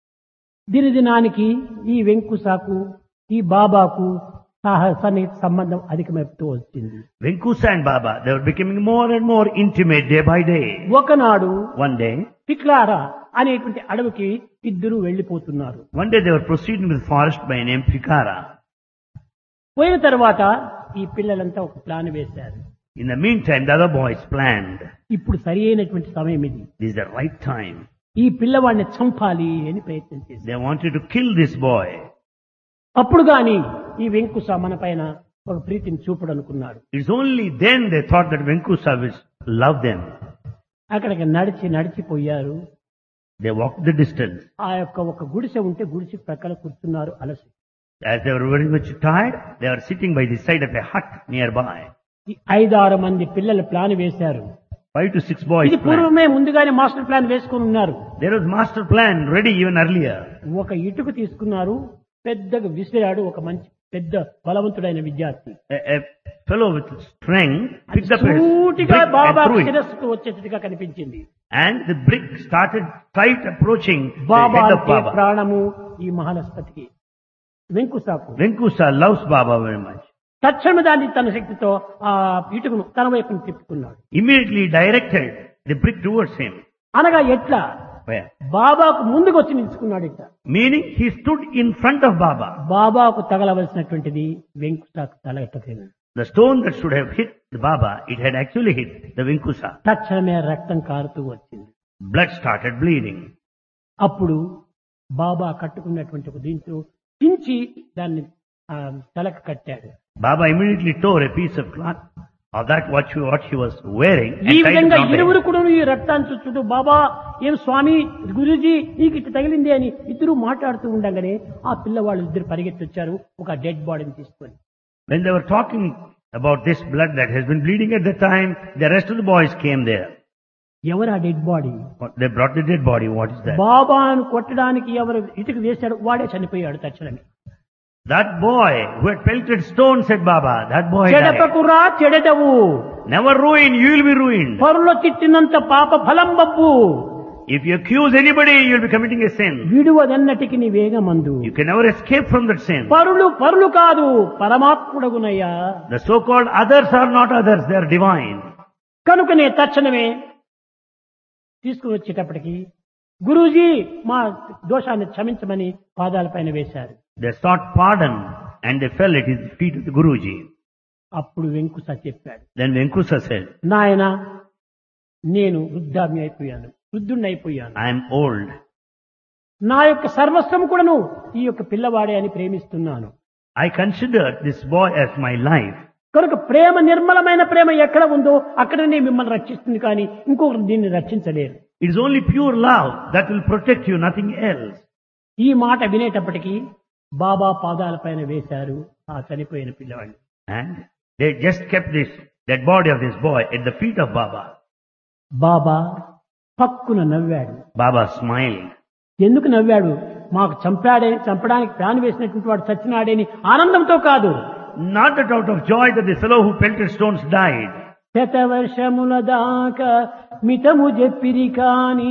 S2: దినదినానికి ఈ వెంకుశాకు ఈ బాబాకు సన్నిహిత సంబంధం అధికమైపోతూ వచ్చింది.
S1: Venkusa and Baba, they were becoming more and more intimate day by day.
S2: ఒకనాడు
S1: One day,
S2: పిక్లారా అనేటువంటి అడవికి ఇద్దరు వెళ్లిపోతున్నారు.
S1: one day they were proceeding with forest by name Fikara.
S2: పోయిన తర్వాత ఈ పిల్లలంతా ఒక ప్లాన్ వేశారు.
S1: In the meantime, the other boys planned.
S2: ఇప్పుడు సరి అయినటువంటి సమయం ఇది,
S1: This is the right time.
S2: ఈ పిల్లవాడిని చంపాలి అని ప్రయత్నం చేశారు.
S1: They wanted to kill this boy.
S2: అప్పుడు గాని ఈ వెంకుశ మన పైన ఒక ప్రీతిని చూపడు అనుకున్నాడు.
S1: It's only then they thought that Venkusa will love them.
S2: అక్కడికి నడిచి నడిచిపోయారు.
S1: They walked the distance.
S2: ఆ యొక్క ఒక గుడిసె ఉంటే గుడిసె ప్రక్కన కూర్చున్నారు అలసి.
S1: As they were very much tired, they were sitting by the side of a hut nearby.
S2: ఈ ఐదారు మంది పిల్లలు ప్లాన్ వేశారు.
S1: Five to six boys
S2: ఇది
S1: planned.
S2: పూర్వమే ముందుగానే మాస్టర్ ప్లాన్ వేసుకుని ఉన్నారు.
S1: There was master plan ready even earlier.
S2: ఒక ఇటుకు తీసుకున్నారు, పెద్దగా విసిరాడు ఒక మంచి పెద్ద బలవంతుడైన విద్యార్థి.
S1: A, a fellow with strength picked up a brick
S2: సూటిగా బాబా
S1: and threw it.
S2: శిరస్సుకు వచ్చేట్టుగా కనిపించింది.
S1: And the brick started tight approaching the
S2: Baba
S1: head of
S2: అంటే
S1: Baba.
S2: ప్రాణము ఈ మహానస్పతికి వెంకుశాకు.
S1: Venkusa loves Baba very much.
S2: తక్షణ దాన్ని తన శక్తితో ఆ ఇటుకును తన వైపును తిప్పుకున్నాడు.
S1: Immediately directed the brick towards him.
S2: అనగా ఎట్లా
S1: Where?
S2: బాబాకు ముందుకు వచ్చి నిలుచుకున్నాడు. ఇట్లా
S1: Meaning he stood in front of Baba.
S2: బాబాకు తగలవలసినటువంటిది వెంకుశాకు తగలటలేదు.
S1: The stone that should have hit the Baba, it had actually hit the Venkusa.
S2: తక్షణమే రక్తం కారుతూ వచ్చింది.
S1: Blood started bleeding.
S2: అప్పుడు బాబా కట్టుకున్నటువంటి ఒక దీంతో చించి దాన్ని ఆ, తలకు కట్టాడు.
S1: Baba immediately tore a piece of cloth of that what she, what she was wearing and
S2: ఈ
S1: tied it
S2: విధంగా
S1: around her
S2: ఇరువురు
S1: head.
S2: కూడా ఈ రక్తాన్ని చూస్తూ బాబా ఏం స్వామి గురూజీ నీకు ఇట్లా తగిలింది అని ఇద్దరు మాట్లాడుతూ ఉండగానే ఆ పిల్లవాళ్ళు ఇద్దరు పరిగెత్తి వచ్చారు ఒక డెడ్ బాడీని తీసుకొని.
S1: When they were talking about this blood that has been bleeding at the time, the rest of the boys came there.
S2: ఎవరు ఆ dead body?
S1: They brought the dead body. What is that?
S2: బాబాను కొట్టడానికి ఎవరు ఇటుక వేశాడు వాడే చనిపోయాడు తక్షణమే.
S1: That boy who had pelted stone, said Baba, that boy died.
S2: చెడపకురా చెడదవు,
S1: Never ruin, you will be ruined.
S2: పరులో తిట్టినంత పాప ఫలం Babbu,
S1: If you accuse anybody, you will be committing a sin.
S2: విడువదన్నటికి నీ వేగమందు.
S1: You can never escape from that sin.
S2: పరులు పరులు కాదు పరమాత్ముడగునయ్యా.
S1: The so-called others are not others, they are divine.
S2: కనుకనే తక్షణమే తీసుకుని వచ్చేటప్పటికి గురూజీ మా దోషాన్ని క్షమించమని పాదాలపైన వేశారు.
S1: They sought pardon and they fell at his feet of the Guruji.
S2: అప్పుడు వెంకుస చెప్పాడు,
S1: Then Venkusa said,
S2: నాయన నేను వృద్ధామి అయిపోయాను, వృద్ధుణ్ణి అయిపోయాను.
S1: I am old.
S2: నా యొక్క సర్వస్వం కూడాను ఈ యొక్క పిల్లవాడే అని ప్రేమిస్తున్నాను.
S1: I consider this boy as my life.
S2: కనుక ప్రేమ నిర్మలమైన ప్రేమ ఎక్కడ ఉందో అక్కడనే మిమ్మల్ని రక్షిస్తుంది కానీ ఇంకొకరు దీన్ని రక్షించలేరు.
S1: It is only pure love that will protect you, nothing else.
S2: ఈ మాట వినేటప్పటికీ బాబా పాదాలపైన వేశారు ఆ చనిపోయిన పిల్లవాడిని.
S1: And they just kept this dead body of this boy at the feet of Baba.
S2: బాబా పక్కున నవ్వాడు.
S1: Baba smiled.
S2: ఎందుకు నవ్వాడు? మాకు చంపాడే చంపడానికి ప్లాన్ వేసినటువంటి వాడు చచ్చినాడేని ఆనందంతో కాదు.
S1: Not that out of joy that the fellow who pelted stones died.
S2: శతవర్షముల దాకా మితము చెప్పిరి కాని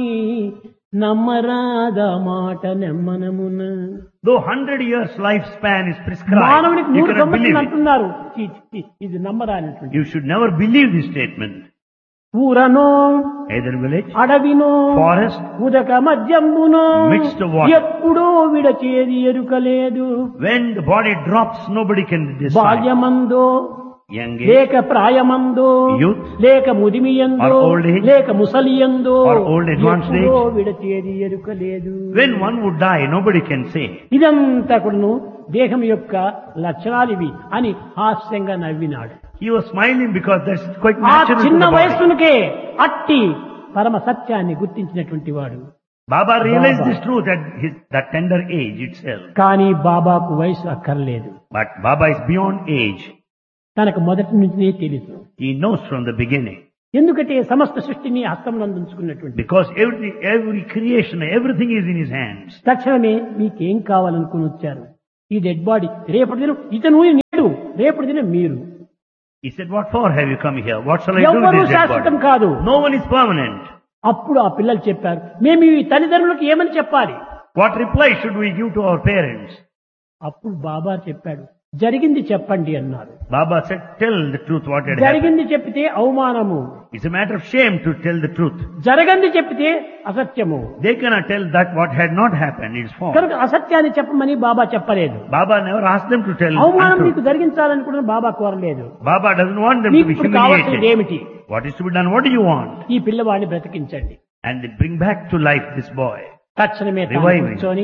S2: నమ్మరాద మాట నెమ్మనమున.
S1: Though hundred years lifespan is prescribed,
S2: మానవునికి
S1: you
S2: నూరు
S1: cannot believe
S2: సంవత్సరాలు
S1: it.
S2: అంటున్నారు. ఛీ, ఛీ, ఇది నమ్మరానటువంటి.
S1: You should never believe this statement.
S2: ఊరనో
S1: Either village,
S2: అడవినో
S1: forest,
S2: ఉదక మధ్యంబునో
S1: Mixed water.
S2: ఎప్పుడో విడచేది ఎరుకలేదు.
S1: when the body drops, nobody can decide.
S2: బాల్యమందో
S1: Young age,
S2: లేక ప్రాయమందో
S1: youth,
S2: లేక ముదిమియందో
S1: or old age,
S2: లేక ముసలియందో
S1: or old advanced age.
S2: ఎప్పుడో విడచేది ఎరుకలేదు.
S1: when one would die, nobody can say.
S2: ఇదంతా కూడాను దేహం యొక్క లక్షణాలు ఇవి అని హాస్యంగా నవ్వినాడు.
S1: He was smiling because that's quite
S2: ఆ
S1: natural to
S2: చిన్న
S1: the body.
S2: వయస్సునికే అట్టి పరమ సత్యాన్ని గుర్తించినటువంటి వాడు.
S1: Baba realized
S2: Baba.
S1: this truth at his, that tender age itself.
S2: కానీ బాబాకు వయసు అక్కర్లేదు.
S1: But Baba is beyond age.
S2: తనకు మొదటి నుంచినే తెలుసు.
S1: He knows from the beginning.
S2: ఎందుకంటే సమస్త సృష్టిని హస్తంనందుకున్నటువంటి
S1: Because every, every creation, everything is in his hands.
S2: తక్షణమే మీకేం కావాలనుకుని వచ్చారు. ఈ డెడ్ బాడీ రేపటి దినం ఇతను నేడు, రేపటి దినం మీరు.
S1: He said, what for have you come here? What shall I do with
S2: ఎవ్వరూ
S1: this dead
S2: శాశ్వతం
S1: body?
S2: కాదు.
S1: No one is permanent.
S2: అప్పుడు ఆ పిల్లలు చెప్పారు, మేము ఈ తల్లిదండ్రులకు ఏమని చెప్పాలి?
S1: What reply should we give to our parents?
S2: అప్పుడు బాబా చెప్పాడు, జరిగింది చెప్పండి అన్నారు.
S1: Baba said, tell the truth what had happened.
S2: జరిగింది చెప్పితే అవమానము,
S1: It's a matter of shame to tell the truth.
S2: జరగంది చెప్పితే అసత్యము.
S1: They cannot tell that what had not happened is false.
S2: కనుక అసత్యాన్ని చెప్పమని బాబా చెప్పలేదు.
S1: Baba never asked them to tell
S2: అవమానం
S1: untruth.
S2: నీకు జరిగించాలని కూడా బాబా కోరలేదు.
S1: Baba doesn't want them to
S2: నీకు
S1: be
S2: ఇప్పుడు కావాల్సింది
S1: humiliated.
S2: ఏమిటి?
S1: What is to be done? What do you want?
S2: ఈ పిల్లవాడిని బ్రతికించండి.
S1: And they bring back to life this boy.
S2: తక్షణమే తాను
S1: Reviving.
S2: కూర్చొని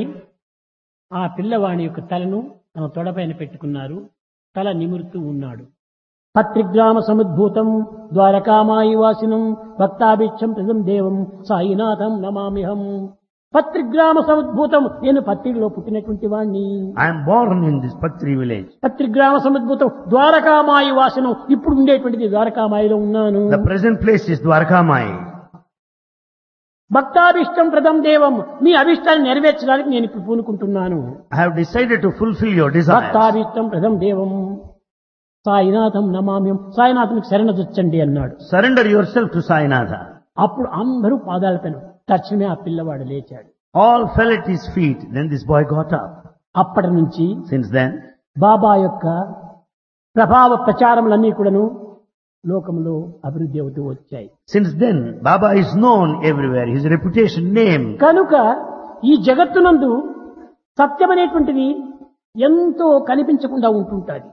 S2: ఆ పిల్లవాడి యొక్క తలను తన తొడపైన పెట్టుకున్నారు. తల నిమురుతూ ఉన్నాడు. పత్రిగ్రామ సముద్భూతం ద్వారకామాయి వాసినం భక్తాభిక్షం ప్రజం దేవం సాయినాథం నమామిహం. పత్రిగ్రామ సముద్భూతం, నేను పత్రిలో పుట్టినటువంటి వాణ్ణి.
S1: I am born in this Patri village.
S2: పత్రిగ్రామ సముద్భూతం Dwarakamai వాసనం, ఇప్పుడు ఉండేటువంటిది ద్వారకామాయిలో ఉన్నాను.
S1: The present place is Dwarkamai.
S2: భక్తాభిష్టం ప్రదం దేవం, మీ అభిష్టాన్ని నెరవేర్చడానికి నేను ఇప్పుడు పూనుకుంటున్నాను.
S1: I have decided to fulfill your desires.
S2: భక్తాభిష్టం ప్రదం దేవం సాయినాథం నమామ్యం, సాయినాథునికి శరణజొచ్చండి అన్నాడు.
S1: Surrender yourself to Sainatha.
S2: అప్పుడు అందరూ పాదాలపైన తక్షణమే ఆ పిల్లవాడు లేచాడు.
S1: All fell at his feet. Then this boy got up.
S2: అప్పటి నుంచి
S1: Since then,
S2: బాబా యొక్క ప్రభావ ప్రచారములన్నీ కూడాను లోకంలో అభివృద్ధి అవుతూ వచ్చాయి.
S1: since then, Baba is known everywhere. His reputation, name.
S2: కనుక ఈ జగత్తునందు సత్యం అనేటువంటిది ఎంతో కనిపించకుండా ఉంటుంటుంది.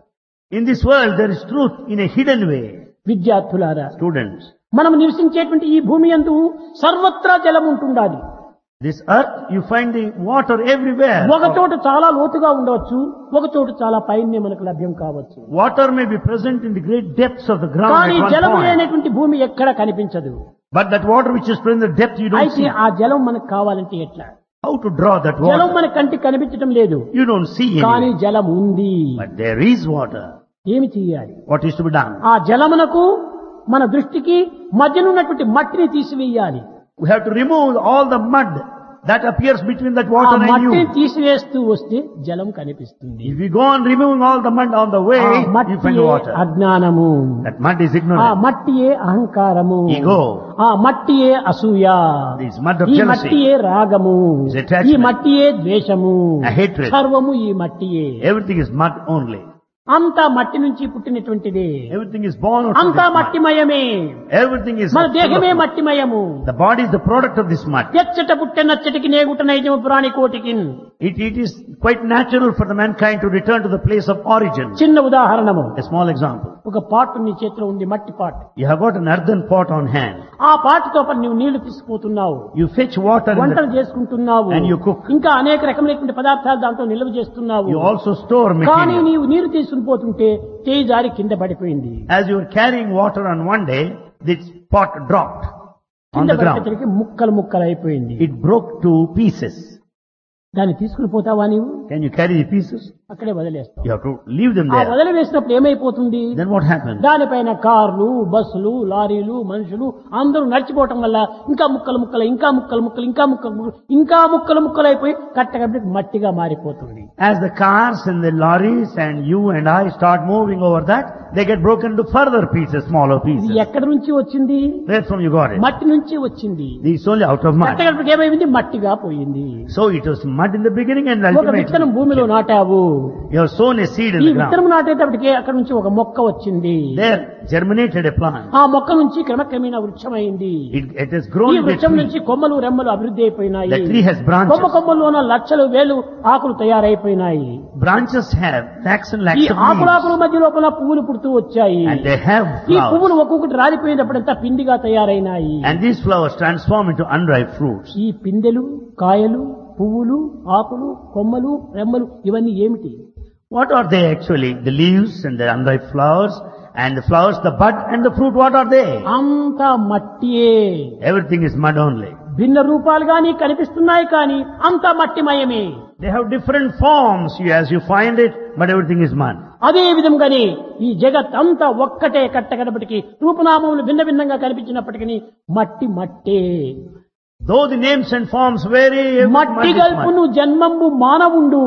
S1: In this world there is truth in a hidden way.
S2: విద్యార్థులారా,
S1: Students,
S2: మనం నివసించేటువంటి ఈ భూమి యందు సర్వత్రా జలం ఉంటుండాలి.
S1: this earth, you find the water everywhere.
S2: ఒక చోట చాలా లోతుగా ఉండవచ్చు, ఒక చోట చాలా పైనే మనకు లభ్యం కావచ్చు.
S1: Water may be present in the great depths of the ground
S2: కానీ
S1: at one
S2: జలము
S1: point.
S2: లేనటువంటి భూమి ఎక్కడ కనిపించదు.
S1: But that water which is present in the depth you don't
S2: అయితే
S1: see.
S2: ఆ జలం మనకు కావాలంటే ఎట్లా?
S1: How to draw that
S2: జలం
S1: water?
S2: మన కంటికి కనిపించడం లేదు,
S1: You don't see
S2: కానీ
S1: any.
S2: జలం ఉంది.
S1: But there is water.
S2: ఏమి చేయాలి?
S1: What is to be done?
S2: ఆ జలమునకు మన దృష్టికి మధ్యనున్నటువంటి మట్టిని తీసివేయాలి.
S1: We have to remove all the mud that appears between that
S2: ఆ
S1: water and
S2: మట్టిని
S1: you.
S2: తీసివేస్తూ వస్తే జలం కనిపిస్తుంది.
S1: If you go on removing all the mud on the way,
S2: ఆ
S1: you find
S2: మట్టియే
S1: water.
S2: అజ్ఞానము,
S1: That mud is
S2: ఆ
S1: ignorance.
S2: మట్టియే అహంకారము,
S1: Ego.
S2: ఆ మట్టియే అసూయ,
S1: This mud of
S2: ఈ
S1: jealousy.
S2: మట్టియే రాగము,
S1: Is attachment.
S2: ఈ మట్టియే ద్వేషము,
S1: A hatred.
S2: సర్వము ఈ మట్టియే.
S1: Everything is mud only.
S2: అంతా మట్టి నుంచి పుట్టినటువంటిదే,
S1: Everything is born out of
S2: అంతా
S1: this mud.
S2: మట్టిమయమే.
S1: Everything is
S2: మన
S1: full
S2: దేహమే
S1: of mud.
S2: మట్టిమయము.
S1: The body is the product of this mud.
S2: ఎచ్చట పుట్టె నచ్చటికి నేగుట నైజము ప్రాణి కోటికి.
S1: It, it is quite natural for the mankind to return to the place of origin.
S2: చిన్న ఉదాహరణము,
S1: A small example.
S2: ఒక పాటు నీ చేతిలో ఉంది, మట్టి పాటు.
S1: You have got an earthen pot on hand.
S2: ఆ పాటుతో పాటు నువ్వు నీళ్లు తీసుకుపోతున్నావు,
S1: You fetch water in
S2: వంటలు
S1: the,
S2: చేసుకుంటున్నావు,
S1: And you cook.
S2: ఇంకా అనేక రకమైనటువంటి పదార్థాలు దాంట్లో నిల్వ చేస్తున్నావు.
S1: you also store
S2: కానీ
S1: material.
S2: నీవు నీరు తీసుకుని పోతుంటే చేయి జారి కింద పడిపోయింది.
S1: As you were carrying water on one day, this pot dropped on
S2: కింద
S1: the ground.
S2: పడిపోయేసరికి ముక్కలు ముక్కలు అయిపోయింది.
S1: It broke to pieces.
S2: దాన్ని తీసుకుని పోతావా నీవు?
S1: Can you carry the pieces?
S2: అక్కడే వదిలేస్తావు.
S1: You have to leave them
S2: ఆ
S1: there.
S2: వదిలి వేసినప్పుడు ఏమైపోతుంది?
S1: Then what happens?
S2: దానిపైన కార్లు, బస్సులు, లారీలు, మనుషులు అందరూ నడిచిపోవటం వల్ల ఇంకా ముక్కలు ముక్కలు, ఇంకా ముక్కలు ముక్కలు, ఇంకా ముక్కలు ముక్కలు, ఇంకా ముక్కలు ముక్కలు అయిపోయి కట్టగట్టి మట్టిగా మారిపోతుంది.
S1: As the cars and the lorries and you and I start moving over that, they get broken into further pieces, smaller
S2: ఇది
S1: pieces.
S2: ఎక్కడి నుంచి వచ్చింది?
S1: Where from you got it?
S2: మట్టి నుంచి వచ్చింది.
S1: This is only out of mud.
S2: కట్టగట్టి ఏమైంది? మట్టిగా పోయింది.
S1: So it was mud in the beginning and
S2: ఒక విత్తనం
S1: ultimately
S2: భూమిలో నాటావు,
S1: you have sown a seed in
S2: ఈ
S1: the ground.
S2: విత్తనం నాటేటప్పటికే అక్కడ నుంచి ఒక మొక్క వచ్చింది.
S1: There germinated a plant.
S2: ఆ మొక్క నుంచి క్రమక్రమేణా వృక్షమైంది.
S1: It, it has grown
S2: ఈ
S1: into a
S2: వృక్షం
S1: tree.
S2: నుంచి కొమ్మలు రెమ్మలు అభివృద్ధి అయిపోయినాయి.
S1: The tree has
S2: comma
S1: branches.
S2: కొమ్మల్లోన లక్షలు వేలు ఆకులు తయారైపోయినాయి.
S1: Branches have lakhs and
S2: ఈ
S1: lakhs of
S2: ఆకులాకుల
S1: leaves.
S2: మధ్య లోపల పువ్వులు పుడుతూ వచ్చాయి.
S1: And they have
S2: ఈ
S1: flowers.
S2: పువ్వులు ఒక్కొక్కటి రాలిపోయినప్పుడంతా పిండిగా తయారైనాయి.
S1: And these flowers transform into unripe fruits.
S2: ఈ పిందెలు, కాయలు, పువ్వులు, ఆకులు, కొమ్మలు, రెమ్మలు ఇవన్నీ ఏమిటి?
S1: What are they actually? The leaves and the unripe flowers and the flowers, the bud and the fruit, what are they?
S2: అంతా మట్టియే.
S1: Everything is mud only.
S2: భిన్న రూపాలుగా నీకు కనిపిస్తున్నాయి కానీ అంతా మట్టిమయమే.
S1: They have different forms you- as you find it, but everything is mud.
S2: అదే విధంగానే ఈ జగత్ అంతా ఒక్కటే కట్టగడపటికి రూపనామములు భిన్న భిన్నంగా కనిపించినప్పటికీ మట్టి మట్టే.
S1: Though the names and forms vary, every mud
S2: మట్టి
S1: is mud.
S2: గల్పును జన్మంబు మానవుండు.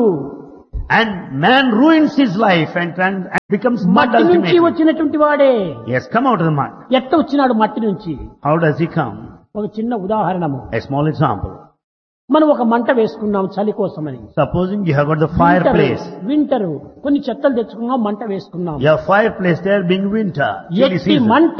S1: And man ruins his life and, trans- and becomes mud
S2: మట్టి నుంచి
S1: ultimately.
S2: వచ్చినటువంటి వాడే.
S1: He has come out of the mud.
S2: ఎట్ట వచ్చినాడు మట్టి నుంచి?
S1: How does he come?
S2: ఒక చిన్న ఉదాహరణము.
S1: A small example.
S2: మనం ఒక మంట వేసుకున్నాం చలి కోసమని.
S1: Supposing you have got the fireplace.
S2: Winter కొన్ని చెత్తలు తెచ్చుకున్నాం, మంట వేసుకున్నాం.
S1: Your fireplace there being winter, chilly
S2: ఎట్టి
S1: season.
S2: మంట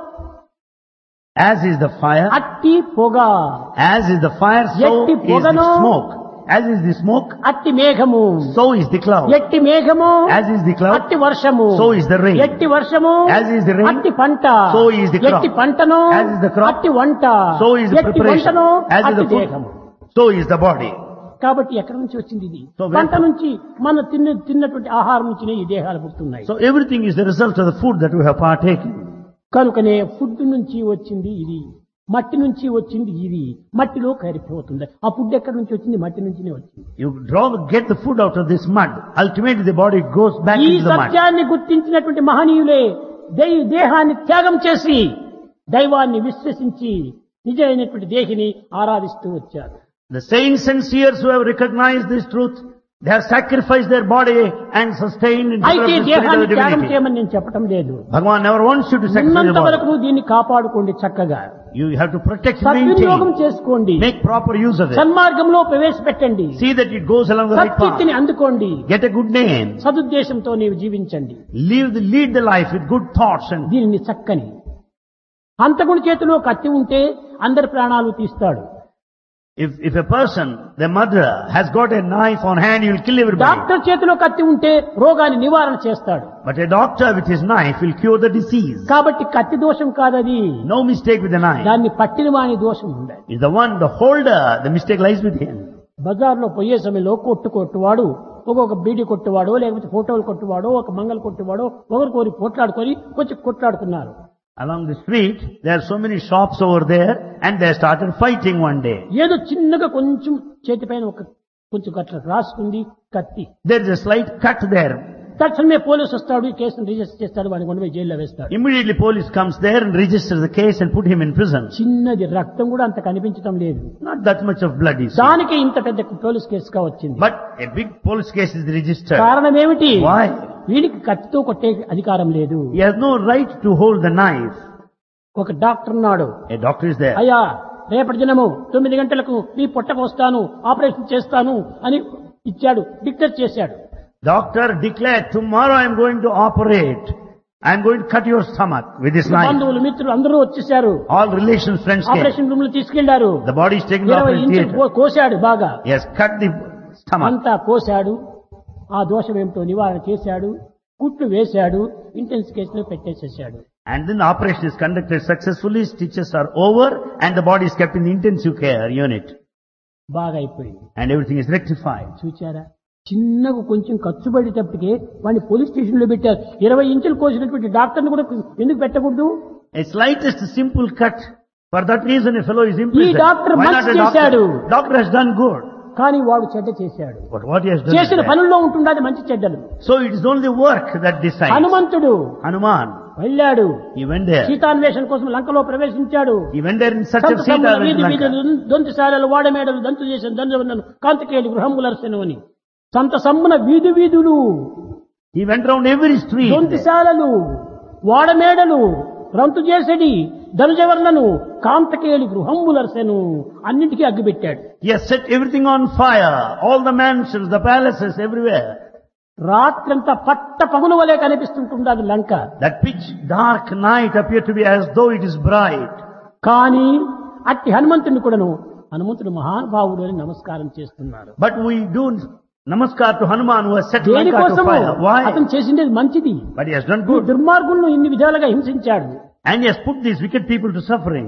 S1: As is the fire,
S2: అట్టి పొగ,
S1: as is the fire, so
S2: ఎట్టి
S1: is the
S2: పొగను,
S1: smoke. As is the smoke,
S2: అట్టి మేఘము,
S1: so is the cloud.
S2: ఎట్టి మేఘము,
S1: As is the cloud,
S2: అట్టి వర్షము,
S1: so is the rain.
S2: ఎట్టి వర్షము,
S1: As is the rain,
S2: అట్టి పంట,
S1: so is the crop.
S2: ఎట్టి పంటను,
S1: As is the crop,
S2: అట్టి వంట,
S1: so is the
S2: ఎట్టి
S1: preparation.
S2: వంటను,
S1: As is
S2: అట్టి
S1: the food,
S2: దేహము.
S1: so is the body.
S2: కాబట్టి ఎక్కడి నుంచి వచ్చింది ఇది?
S1: So where-
S2: పంట నుంచి మన తిన్న తిన్నటువంటి ఆహారం నుంచినే ఈ దేహాలు పుడుతున్నాయి.
S1: So everything is the result of the food that we have partaken.
S2: కనుకనే ఫుడ్ నుంచి వచ్చింది ఇది, మట్టి నుంచి వచ్చింది ఇది, మట్టిలో కరిగిపోతుంది. ఆ ఫుడ్ ఎక్కడి నుంచి వచ్చింది? మట్టి నుంచినే వచ్చింది.
S1: You draw, get the food out of this mud. Ultimately the body goes back
S2: ఈ
S1: into the mud.
S2: సత్యాన్ని గుర్తించినటువంటి మహనీయులే దై- దేహాన్ని త్యాగం చేసి దైవాన్ని విశ్వసించి నిజమైనటువంటి దేహిని ఆరాధిస్తూ వచ్చారు.
S1: The saints and seers who have recognized this truth, they have sacrificed their body and sustained in
S2: అయితే
S1: the spirit of
S2: దేహాన్ని
S1: the
S2: త్యాగం
S1: divinity.
S2: చేయమని నేను చెప్పడం లేదు.
S1: Bhagavan never wants you to sacrifice
S2: ఉన్నంత
S1: your
S2: వరకు
S1: body.
S2: దీన్ని కాపాడుకోండి చక్కగా.
S1: You have to protect and
S2: సద్వినియోగం
S1: maintain.
S2: చేసుకోండి.
S1: Make proper use of it.
S2: సన్మార్గంలో ప్రవేశపెట్టండి.
S1: See that it goes along the right path.
S2: సత్కీర్తిని అందుకోండి.
S1: Get a good name.
S2: సదుద్దేశంతో నీవు జీవించండి.
S1: Live the, lead the life with good thoughts and
S2: దీనిని చక్కని. హంతకుడి చేతిలో కత్తి ఉంటే అందరి ప్రాణాలు తీస్తాడు.
S1: If, if a person, the murderer, has got a knife on hand, he will kill everybody.
S2: Doctor చేతిలో కత్తి ఉంటే రోగాన్ని నివారణ చేస్తాడు.
S1: But a doctor with his knife will cure the disease.
S2: కాబట్టి కత్తి దోషం కాదది.
S1: No mistake with the knife.
S2: దాన్ని పట్టిన వాని దోషం ఉండాలి.
S1: Is the one, the holder, the mistake lies with him.
S2: బజార్లో పోయే సమయంలో కొట్టు కొట్టువాడు ఒక్కొక్క బీడీ కొట్టువాడో లేకపోతే ఫోటోలు కొట్టువాడో ఒక మంగళ కొట్టువాడో ఒకరికొరి పోట్లాడుకొని కొంచెం కొట్లాడుతున్నారు.
S1: Along the street, there are so many shops over there, and they started fighting one day.
S2: ఏదో చిన్నగా కొంచెం చేతిపైన ఒక కొంచెం అట్లా రాసుకుంది కత్తి.
S1: There is a slight cut there.
S2: తక్షణమే పోలీసు వస్తాడు, ఈ కేసును రిజిస్టర్ చేస్తాడు, వాడిని కొండ పోయి జైల్లో వేస్తాడు.
S1: Immediately police comes there and registers the case and put him in prison.
S2: చిన్నది రక్తం కూడా అంత కనిపించడం లేదు.
S1: Not that much of blood is.
S2: దానికి ఇంత పెద్ద పోలీస్ కేసుగా వచ్చింది.
S1: But a big police case is registered.
S2: కారణం ఏమిటి?
S1: Why?
S2: వీడికి కత్తితో కొట్టే అధికారం లేదు.
S1: He has no right to hold the knife.
S2: ఒక డాక్టర్ ఉన్నాడు.
S1: A doctor is there.
S2: అయ్యా రేపటి దినము తొమ్మిది గంటలకు మీ పొట్టకు వస్తాను, ఆపరేషన్ చేస్తాను అని ఇచ్చాడు, డిక్లేర్ చేశాడు.
S1: Doctor declared, tomorrow I am going to operate. I am going to cut your stomach with this knife.
S2: బంధువులు మిత్రులు అందరూ వచ్చేసారు.
S1: All relations, friends came.
S2: Operation room లో తీసుకెళ్లారు.
S1: The body is taken to
S2: ఇరవై
S1: operation
S2: ఇంచులు
S1: theatre.
S2: కోశాడు బాగా.
S1: He has cut the stomach.
S2: అంతా కోశాడు. ఆ దోషం ఏమిటో నివారణ చేశాడు, కుట్లు వేశాడు, ఇంటెన్సివ్ కేసులో పెట్టేసేసాడు.
S1: And then the operation is conducted successfully, stitches are over, and the body is kept in the intensive care unit.
S2: బాగా అయిపోయింది.
S1: And everything is rectified.
S2: చూచారా, చిన్నగా కొంచెం ఖర్చు పడేటప్పటికే వాడిని పోలీస్ స్టేషన్ లో పెట్టారు. ఇరవై ఇంచులు కోసినటువంటి డాక్టర్ని కూడా ఎందుకు పెట్టకూడదు?
S1: A slightest simple cut. For that reason a fellow is
S2: ఈ
S1: imprisoned.
S2: డాక్టర్
S1: Why not
S2: మంచి
S1: a
S2: చేశాడు.
S1: doctor? Doctor has done good.
S2: కానీ వాడు చెడ్డ చేశాడు.
S1: But what he has done is
S2: చేసిన
S1: bad.
S2: పనుల్లో ఉంటుండదు మంచి చెడ్డలు.
S1: So it is only work that decides.
S2: హనుమంతుడు
S1: Hanuman,
S2: వెళ్ళాడు,
S1: he went there.
S2: సీతాన్వేషణ కోసం లంకలో ప్రవేశించాడు.
S1: He went there in search of Sita.
S2: సంతసముల
S1: went
S2: వీధి
S1: to Lanka.
S2: వీధులు దొంతిశాలలు వాడమేడలు దంతు చేసిన దండవన్నను కాంతికేయులు గృహములర్సెను అని. సంత సమ్మున వీధి వీధులు,
S1: He went round every street.
S2: దొంతిశాలలు, వాడమేడలు, రంతు చేసడి ధనుజవర్లను కాంతకేయులు గృహములర్సెను అన్నింటికీ అగ్గిపెట్టాడు.
S1: He has set everything on fire. All the mansions, the palaces, everywhere.
S2: రాత్రంతా పట్ట పగులు వలె కనిపిస్తుంటుండదు లంక.
S1: That pitch dark night appeared to be as though it is bright.
S2: కానీ అట్టి హనుమంతుని కూడాను హనుమంతుడు మహానుభావుడు అని నమస్కారం చేస్తున్నారు.
S1: But we do namaskar to Hanuman who has set Lanka to
S2: దేనికోసము?
S1: fire. Why?
S2: అతను చేసిండేది మంచిది.
S1: But he has done
S2: ఈ
S1: good.
S2: దుర్మార్గులను ఇన్ని విధాలుగా హింసించాడు.
S1: And he has put these wicked people to suffering.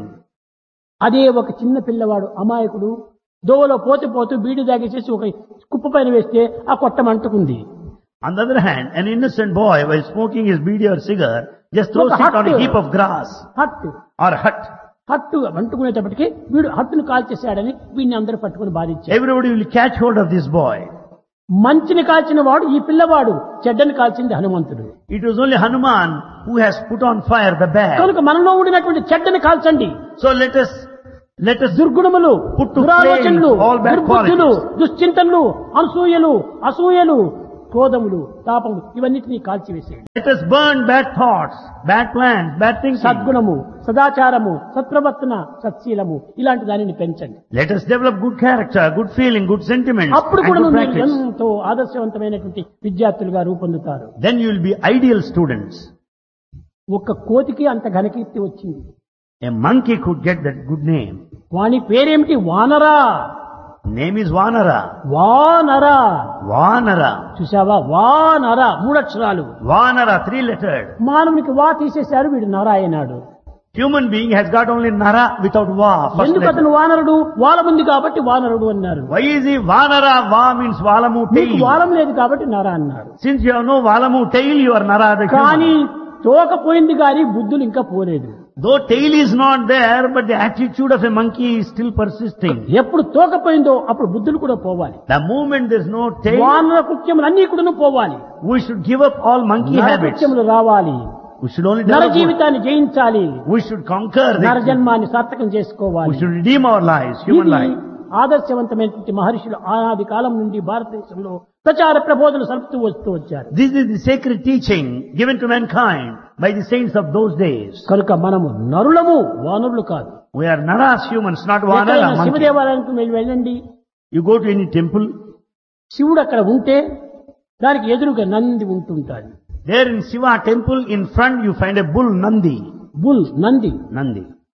S2: అదే ఒక చిన్న పిల్లవాడు అమాయకుడు దోవలో పోతే పోతూ బీడి దాగేసేసి ఒక కుప్ప పైన వేస్తే ఆ కొట్టం అంటుకుంది.
S1: On the other hand, an innocent boy, while smoking his beedi or cigar, just throws it on a heap of grass
S2: హట్టు
S1: or hut.
S2: హట్టు అంటుకునేటప్పటికి వీడు హట్టును కాల్చేశాడని వీడిని అందరూ పట్టుకుని బాధించారు.
S1: Everybody will catch hold of this boy.
S2: మంచిని కాల్చిన వాడు ఈ పిల్లవాడు, చెడ్డని కాల్చింది హనుమంతుడు.
S1: It was only Hanuman who has put on fire the bad.
S2: కనుక మనలో ఉండినటువంటి చెడ్డని కాల్చండి.
S1: So let us, let us
S2: దుర్గుణములు,
S1: put to
S2: దురాలోచనలు,
S1: flame all bad
S2: దుర్బుద్ధులు,
S1: qualities.
S2: దుశ్చింతనలు, అనసూయలు, అసూయలు, క్రోధములు, తాపములు ఇవన్నిటినీ కాల్చివేసేయండి.
S1: Let us burn bad thoughts, bad plans, bad thinking.
S2: సద్గుణము, సదాచారము, సత్ప్రవర్తన, సత్శీలము ఇలాంటి దానిని పెంచండి.
S1: Let us develop good character, good feeling, good sentiments,
S2: అప్పుడు
S1: and
S2: కూడా
S1: good
S2: మీరు
S1: practice.
S2: ఎంతో ఆదర్శవంతమైనటువంటి విద్యార్థులుగా రూపొందుతారు.
S1: Then you will be ideal students.
S2: ఒక్క కోతికి అంత ఘనకీర్తి వచ్చింది.
S1: A monkey could get that good name.
S2: వాని పేరేమిటి? వానరా.
S1: Name is Vanara.
S2: వానరా.
S1: Vanara.
S2: చూసావా? వానరా మూడక్షరాలు.
S1: Vanara, three lettered.
S2: మానవునికి వా తీసేశారు, వీడు నరా అయినాడు.
S1: Human being has got only Nara without Va. First
S2: ఎందుకు
S1: letter.
S2: అతను వానరుడు? వాలముంది కాబట్టి వానరుడు అన్నారు.
S1: Why is he Vanara? Va means Valamu
S2: నీకు
S1: tail.
S2: వాలం లేదు కాబట్టి నర అన్నారు.
S1: Since you have no Valamu tail, you are Nara the
S2: కానీ
S1: human.
S2: తోక పోయింది కానీ బుద్ధులు ఇంకా పోలేదు.
S1: Though tail is not there, but the attitude of a monkey is still persisting.
S2: ఎప్పుడు తోక పోయిందో అప్పుడు బుద్ధులు కూడా పోవాలి.
S1: The moment there is no tail,
S2: వానర కృత్యములు అన్ని కూడా పోవాలి.
S1: we should give up all monkey
S2: నర
S1: habits.
S2: కృత్యములు రావాలి.
S1: We should only
S2: నర
S1: develop good.
S2: జీవితాన్ని జయించాలి.
S1: We should conquer
S2: నర
S1: the,
S2: జన్మాన్ని సార్థకం
S1: we
S2: చేసుకోవాలి.
S1: should redeem our lives, human
S2: ఇది
S1: life.
S2: ఆదర్శవంతమైనటువంటి మహర్షులు ఆనాది కాలం నుండి భారతదేశంలో ప్రచార ప్రబోధనలు సలుపుతూ వస్తూ వచ్చారు.
S1: This is the sacred teaching given to mankind by the saints of those days.
S2: కనుక మనము నరులము, వానరులు కాదు.
S1: We are Naras humans, not Vanara
S2: ఎక్కడైనా
S1: monkey.
S2: శివదేవాలయానికి వెళ్ళి వెళ్ళండి.
S1: You go to any temple,
S2: శివుడు అక్కడ ఉంటే దానికి ఎదురుగా Nandi ఉంటుంటాడు.
S1: there in Shiva temple in front you find a bull Nandi.
S2: Bull Nandi.
S1: Nandi.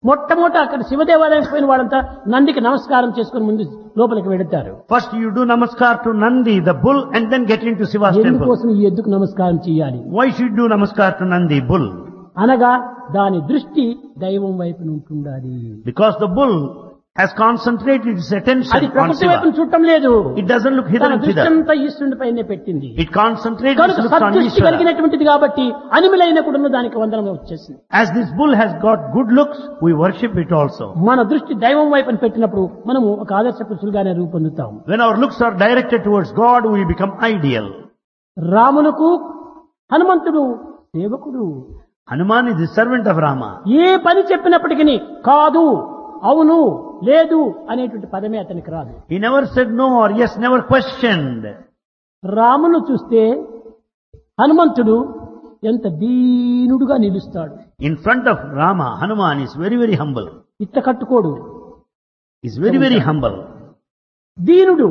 S2: మొట్టమొదట అక్కడ శివదేవాలయం పోయిన వాళ్ళంతా నందికి నమస్కారం చేసుకుని ముందు లోపలికి వెళతారు.
S1: First you do namaskar to Nandi, the bull, and then get into Shiva's temple.
S2: ఎందుకోసం ఈ ఎద్దుకు నమస్కారం చేయాలి?
S1: Why should you do namaskar to Nandi, bull?
S2: అనగా దాని దృష్టి దైవం వైపు ఉంటుండాలి.
S1: Because the bull has concentrated its attention
S2: అది
S1: on
S2: ప్రకృతి వైపు
S1: Shiva.
S2: చూడటం లేదు.
S1: It doesn't look hither
S2: తన
S1: and
S2: దృష్టి
S1: thither.
S2: అంతా ఈశ్వరుని పైనే పెట్టింది.
S1: It concentrates its
S2: కనుక
S1: looks on
S2: సద్దృష్టి
S1: Ishvara.
S2: కలిగినటువంటిది కాబట్టి అనిమలైన కూడా దానికి వందనం వచ్చేసింది.
S1: As this bull has got good looks, we worship it also.
S2: మన దృష్టి దైవం వైపు పెట్టినప్పుడు మనము ఒక ఆదర్శ పురుషులుగానే రూపొందుతాం.
S1: When our looks are directed towards God, we become ideal.
S2: రామునకు హనుమంతుడు సేవకుడు.
S1: Hanuman is the servant of Rama.
S2: ఏ పని చెప్పినప్పటికీ కాదు, అవును, లేదు అనేటువంటి పదమే అతనికి రాదు.
S1: He never said no or yes, never questioned.
S2: రామును చూస్తే హనుమంతుడు ఎంత దీనుడుగా నిలుస్తాడు.
S1: In front of Rama, Hanuman is very, very humble.
S2: ఇట్ట కట్టుకోడు,
S1: He's very, very humble.
S2: దీనుడు.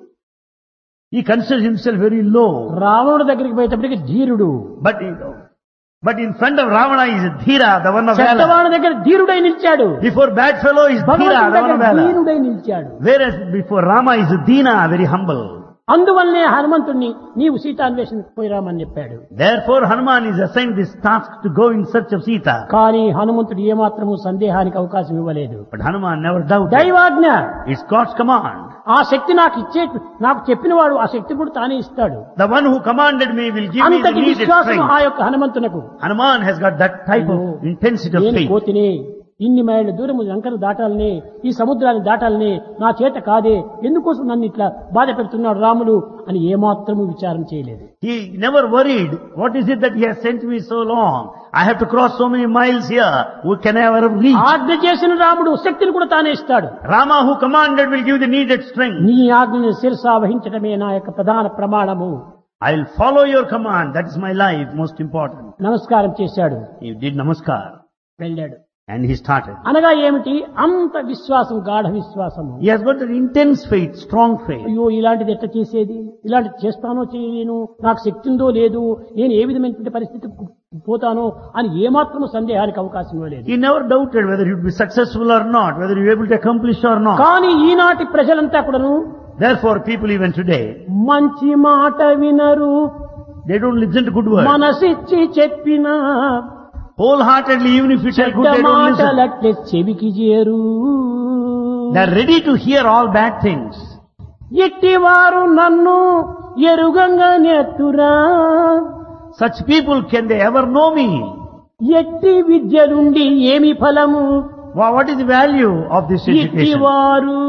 S1: He considers himself very low.
S2: రావణుడి దగ్గరికి పోయేటప్పటికి ధీరుడు.
S1: But, but in front of Ravana is Dhira, the one of valor.
S2: చెడ్డవాడి దగ్గర ధీరుడై నిలిచాడు.
S1: Before bad fellow is Dhira,
S2: భగవంతుడి
S1: the one of
S2: దగ్గర
S1: valor.
S2: దీనుడై నిలిచాడు.
S1: Whereas before Rama is Dina, very humble.
S2: అందువల్లనే హనుమంతుణ్ణి నీవు సీతాన్వేషణకు పోయిరామని చెప్పాడు.
S1: Therefore Hanuman is assigned this task to go in search of Sita.
S2: కానీ హనుమంతుడు ఏమాత్రము సందేహానికి అవకాశం ఇవ్వలేదు.
S1: But Hanuman never doubted.
S2: Daivagna,
S1: It's God's command.
S2: ఆ శక్తి నాకు ఇచ్చే నాకు చెప్పినవాడు ఆ శక్తి కూడా తానే ఇస్తాడు.
S1: The one who commanded me will give me the
S2: అంతటి
S1: needed
S2: విశ్వాసం
S1: strength.
S2: ఆ యొక్క హనుమంతునకు.
S1: Hanuman has got that type of intensity of
S2: నేను
S1: faith.
S2: కోతిని, ఇన్ని మైళ్ళ దూరము లంకను దాటాలని, ఈ సముద్రాన్ని దాటాలని నా చేత కాదే, ఎందుకోసం నన్ను ఇట్లా బాధ పెడుతున్నాడు రాముడు అని ఏమాత్రము విచారం చేయలేదు.
S1: He never worried. What is it that he has sent me so long? I have to cross so many miles here. Who can I ever reach?
S2: ఆజ్ఞ చేసిన రాముడు శక్తిని కూడా తానే ఇస్తాడు.
S1: Rama who commanded will give the needed strength.
S2: నీ ఆజ్ఞను శిరసా వహించడమే నా యొక్క ప్రధాన ప్రమాణము.
S1: I will follow your command. That is my life, most important.
S2: నమస్కారం చేశాడు,
S1: He did namaskar
S2: వెళ్ళాడు.
S1: and he started.
S2: అనగా ఏమిటి? అంత విశ్వాసం, గాఢ విశ్వాసము.
S1: He has got an intense faith, strong faith.
S2: అయ్యో ఇలాంటిది ఎట్లా చేసేది, ఇలాంటిది చేస్తానో చేయలేను, నాకు శక్తి ఉందో లేదు, నేను ఏ విధమైనటువంటి పరిస్థితికి పోతానో అని ఏమాత్రము సందేహానికి అవకాశం ఇవ్వలేదు.
S1: He never doubted whether he would be successful or not, whether he would be able to accomplish or not.
S2: కానీ ఈనాటి ప్రజలంతా కూడాను
S1: Therefore, people even today,
S2: మంచి మాట వినరు,
S1: they don't listen to good words.
S2: మనసిచ్చి చెప్పిన
S1: Wholeheartedly, even if it's a good,
S2: చెడ్డ
S1: they don't listen.
S2: మాటలట్లే చెవికి చేరు.
S1: They are ready to hear all bad things.
S2: ఎట్టివారు నన్ను ఎరుగంగా నెత్తురా,
S1: Such people, can they ever know me?
S2: ఎట్టి విద్యలుండి ఏమి ఫలము,
S1: Wha- What is the value of this education?
S2: ఇట్టివారు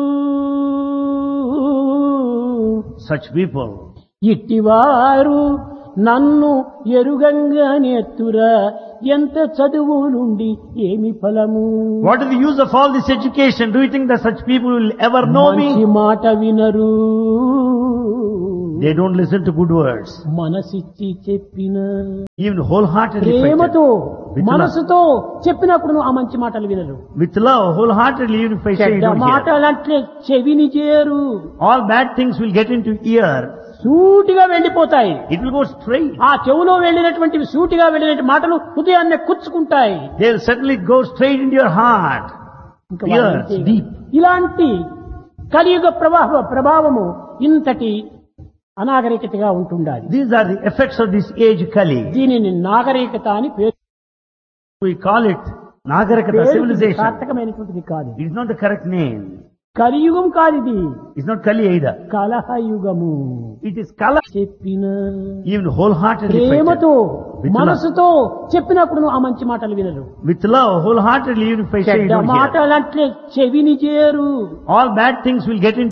S1: Such people,
S2: ఇట్టివారు నన్ను ఎరుగంగా నెత్తురా, ఎంత చదువు నుండి ఏమి ఫలము.
S1: what is the use of all this education? Do you think that such people will ever know
S2: మంచి
S1: me?
S2: మాట వినరు,
S1: They don't listen to good words.
S2: మనసిచ్చి చెప్పిన
S1: Even wholeheartedly fight
S2: ప్రేమతో
S1: With love.
S2: మనసుతో చెప్పినప్పుడు ఆ మంచి మాటలు వినరు.
S1: with love, wholeheartedly, even if I say you
S2: చెడ్డ
S1: don't hear.
S2: మాటలంటే చెవిని చేరు,
S1: All bad things will get into ear.
S2: సూటిగా వెళ్ళిపోతాయి.
S1: It will go straight.
S2: ఆ చెవులో వెళ్ళినటువంటి సూటిగా వెళ్ళినటువంటి మాటలు హృదయాన్ని కుచ్చుకుంటాయి.
S1: They'll certainly go straight into your heart.
S2: ఇంకా
S1: Ears,
S2: వాళ్ళంతే.
S1: deep.
S2: ఇలాంటి కలియుగ ప్రవాహ ప్రభావము ఇంతటి అనాగరికతగా ఉంటుండాలి.
S1: These are the effects of this age Kali.
S2: దీనిని నాగరికత అని పేరు.
S1: We call it Nagarikata,
S2: పేరు
S1: civilization.
S2: సార్థకమైనటువంటిది కాదు.
S1: It is not the correct name.
S2: కలియుగం కాదిది,
S1: It's not Kali either.
S2: కలహయుగము.
S1: It is Kala.
S2: చెప్పిన
S1: Even wholeheartedly
S2: ప్రేమతో
S1: With love.
S2: మనసుతో చెప్పినప్పుడు ఆ మంచి మాటలు వినరు.
S1: With love, wholeheartedly, even if I say you
S2: చెడ్డ
S1: don't hear.
S2: మాటలంటే చెవిని చేరు.
S1: All bad things will get into